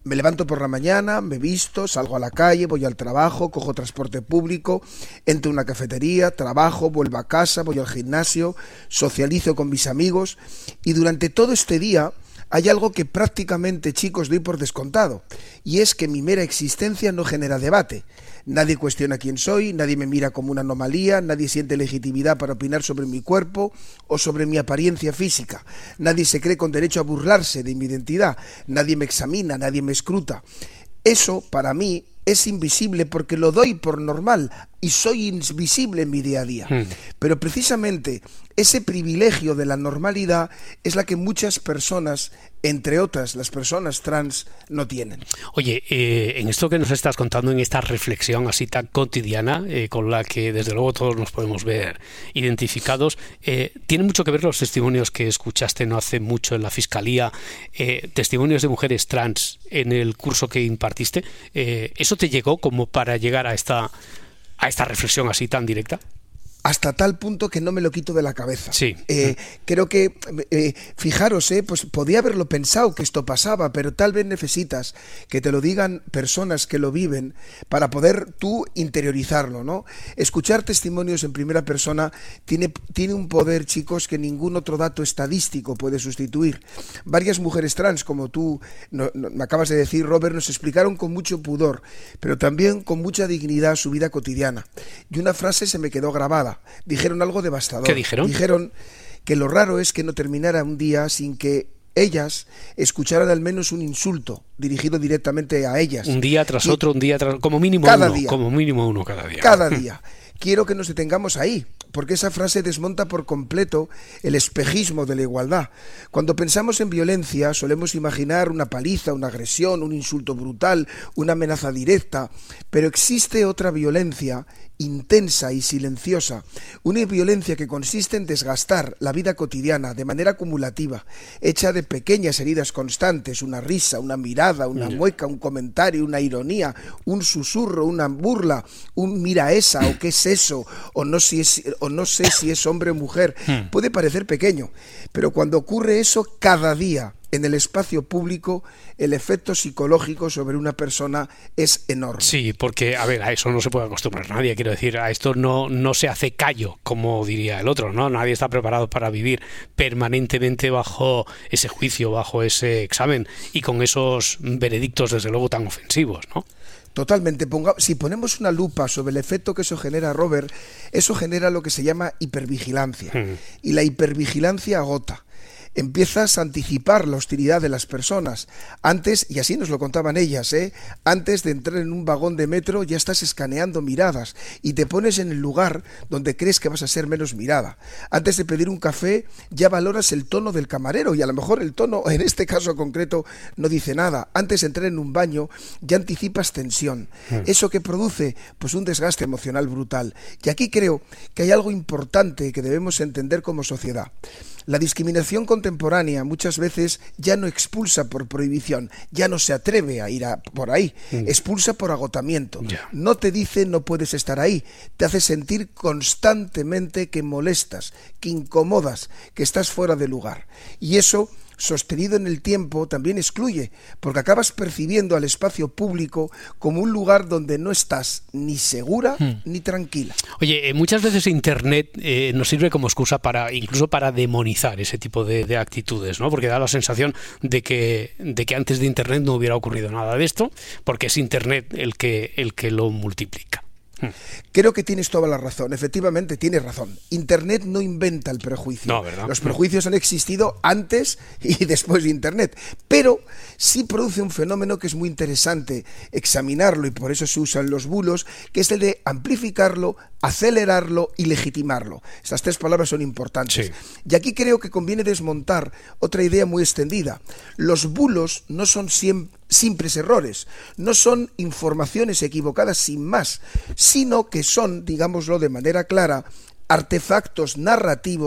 Me levanto por la mañana, me visto, salgo a la calle, voy al trabajo, cojo transporte público, entro a una cafetería, trabajo, vuelvo a casa, voy al gimnasio, socializo con mis amigos y durante todo este día hay algo que prácticamente, chicos, doy por descontado, y es que mi mera existencia no genera debate. Nadie cuestiona quién soy, nadie me mira como una anomalía, nadie siente legitimidad para opinar sobre mi cuerpo o sobre mi apariencia física. Nadie se cree con derecho a burlarse de mi identidad, nadie me examina, nadie me escruta. Eso, para mí, es invisible porque lo doy por normal y soy invisible en mi día a día. Mm. Pero precisamente ese privilegio de la normalidad es la que muchas personas, entre otras las personas trans, no tienen. Oye, eh, en esto que nos estás contando, en esta reflexión así tan cotidiana, eh, con la que desde luego todos nos podemos ver identificados, eh, ¿tiene mucho que ver los testimonios que escuchaste no hace mucho en la Fiscalía, eh, testimonios de mujeres trans en el curso que impartiste? Eh, ¿Eso te llegó como para llegar a esta, a esta reflexión así tan directa? Hasta tal punto que no me lo quito de la cabeza. Sí. Eh, creo que, eh, fijaros, eh, pues podía haberlo pensado que esto pasaba, pero tal vez necesitas que te lo digan personas que lo viven para poder tú interiorizarlo, ¿no? Escuchar testimonios en primera persona tiene, tiene un poder, chicos, que ningún otro dato estadístico puede sustituir. Varias mujeres trans, como tú no, no, me acabas de decir, Robert, nos explicaron con mucho pudor, pero también con mucha dignidad su vida cotidiana. Y una frase se me quedó grabada. Dijeron algo devastador. ¿Qué dijeron? Dijeron que lo raro es que no terminara un día sin que ellas escucharan al menos un insulto dirigido directamente a ellas. Un día tras y otro, un día tras como mínimo cada uno, día, como mínimo uno cada día. Cada día. Quiero que nos detengamos ahí, porque esa frase desmonta por completo el espejismo de la igualdad. Cuando pensamos en violencia, solemos imaginar una paliza, una agresión, un insulto brutal, una amenaza directa, pero existe otra violencia intensa y silenciosa, una violencia que consiste en desgastar la vida cotidiana de manera acumulativa, hecha de pequeñas heridas constantes, una risa, una mirada, una mueca, un comentario, una ironía, un susurro, una burla, un mira esa o qué es eso, o no, si es, o no sé si es hombre o mujer. Puede parecer pequeño, pero cuando ocurre eso cada día en el espacio público, el efecto psicológico sobre una persona es enorme. Sí, porque, a ver, a eso no se puede acostumbrar nadie, quiero decir, a esto no, no se hace callo, como diría el otro, ¿no? Nadie está preparado para vivir permanentemente bajo ese juicio, bajo ese examen, y con esos veredictos, desde luego, tan ofensivos, ¿no? Totalmente. Ponga, si ponemos una lupa sobre el efecto que eso genera, Robert, eso genera lo que se llama hipervigilancia. Hmm. Y la hipervigilancia agota. Empiezas a anticipar la hostilidad de las personas. Antes, y así nos lo contaban ellas, ¿eh? antes de entrar en un vagón de metro ya estás escaneando miradas y te pones en el lugar donde crees que vas a ser menos mirada. Antes de pedir un café ya valoras el tono del camarero y a lo mejor el tono, en este caso concreto, no dice nada. Antes de entrar en un baño ya anticipas tensión. Mm. ¿Eso qué produce? Pues un desgaste emocional brutal. Y aquí creo que hay algo importante que debemos entender como sociedad. La discriminación contemporánea muchas veces ya no expulsa por prohibición, ya no se atreve a ir a, por ahí, mm. expulsa por agotamiento. Yeah. No te dice no puedes estar ahí, te hace sentir constantemente que molestas, que incomodas, que estás fuera de lugar. Y eso, sostenido en el tiempo, también excluye, porque acabas percibiendo al espacio público como un lugar donde no estás ni segura hmm. ni tranquila. Oye, eh, muchas veces Internet eh, nos sirve como excusa para, incluso para demonizar ese tipo de, de actitudes, ¿no? Porque da la sensación de que, de que antes de Internet no hubiera ocurrido nada de esto, porque es Internet el que, el que lo multiplica. Creo que tienes toda la razón, efectivamente tienes razón. Internet no inventa el prejuicio. No, ¿verdad? Los prejuicios han existido antes y después de Internet, pero sí produce un fenómeno que es muy interesante examinarlo y por eso se usan los bulos, que es el de amplificarlo, acelerarlo y legitimarlo. Estas tres palabras son importantes. Sí. Y aquí creo que conviene desmontar otra idea muy extendida. Los bulos no son siempre simples errores, no son informaciones equivocadas sin más, sino que son, digámoslo de manera clara, artefactos narrativos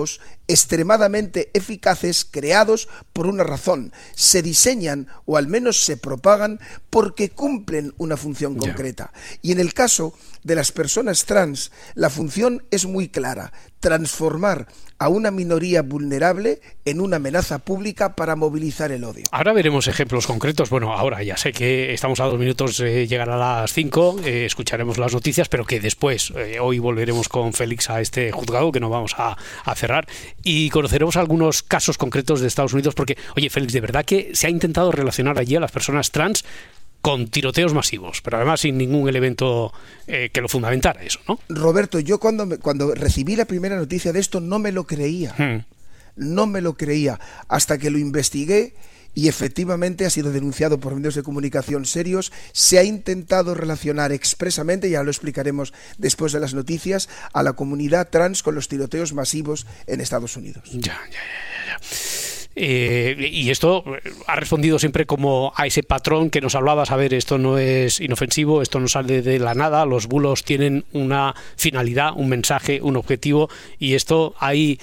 extremadamente eficaces creados por una razón. Se diseñan o al menos se propagan porque cumplen una función concreta. Yeah. Y en el caso de las personas trans, la función es muy clara: transformar a una minoría vulnerable en una amenaza pública para movilizar el odio. Ahora veremos ejemplos concretos. Bueno, ahora ya sé que estamos a dos minutos de llegar a las cinco, eh, escucharemos las noticias, pero que después, eh, hoy volveremos con Félix a este juzgado, que no vamos a, a cerrar, y conoceremos algunos casos concretos de Estados Unidos, porque, oye, Félix, de verdad que se ha intentado relacionar allí a las personas trans con tiroteos masivos, pero además sin ningún elemento eh, que lo fundamentara eso, ¿no? Roberto, yo cuando, me, cuando recibí la primera noticia de esto no me lo creía. Hmm. No me lo creía, hasta que lo investigué y efectivamente ha sido denunciado por medios de comunicación serios. Se ha intentado relacionar expresamente, ya lo explicaremos después de las noticias, a la comunidad trans con los tiroteos masivos en Estados Unidos. Ya, ya, ya, ya. Eh, y esto ha respondido siempre como a ese patrón que nos hablabas. A ver, esto no es inofensivo, esto no sale de la nada, los bulos tienen una finalidad, un mensaje, un objetivo, y esto hay,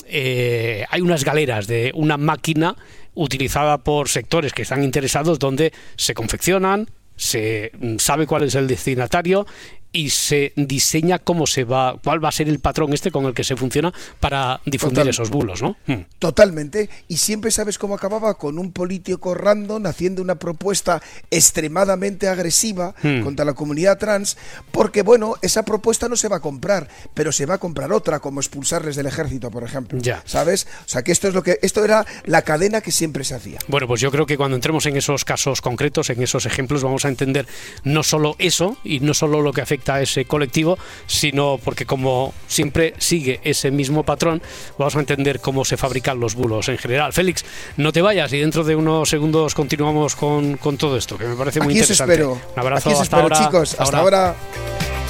eh, hay unas galeras de una máquina utilizada por sectores que están interesados, donde se confeccionan, se sabe cuál es el destinatario y se diseña cómo se va, cuál va a ser el patrón este con el que se funciona para difundir Total. esos bulos, ¿no? Totalmente. Y siempre sabes cómo acababa, con un político random haciendo una propuesta extremadamente agresiva hmm. contra la comunidad trans, porque bueno, esa propuesta no se va a comprar, pero se va a comprar otra, como expulsarles del ejército, por ejemplo. Ya. ¿Sabes? O sea, que esto es lo que esto era la cadena que siempre se hacía. Bueno, pues yo creo que cuando entremos en esos casos concretos, en esos ejemplos, vamos a entender no solo eso y no solo lo que afecta a ese colectivo, sino porque, como siempre sigue ese mismo patrón, vamos a entender cómo se fabrican los bulos en general. Félix, no te vayas y dentro de unos segundos continuamos con, con todo esto, que me parece muy Aquí interesante. Os espero. Un abrazo. Aquí os hasta espero, ahora, chicos. Hasta, hasta ahora. ahora.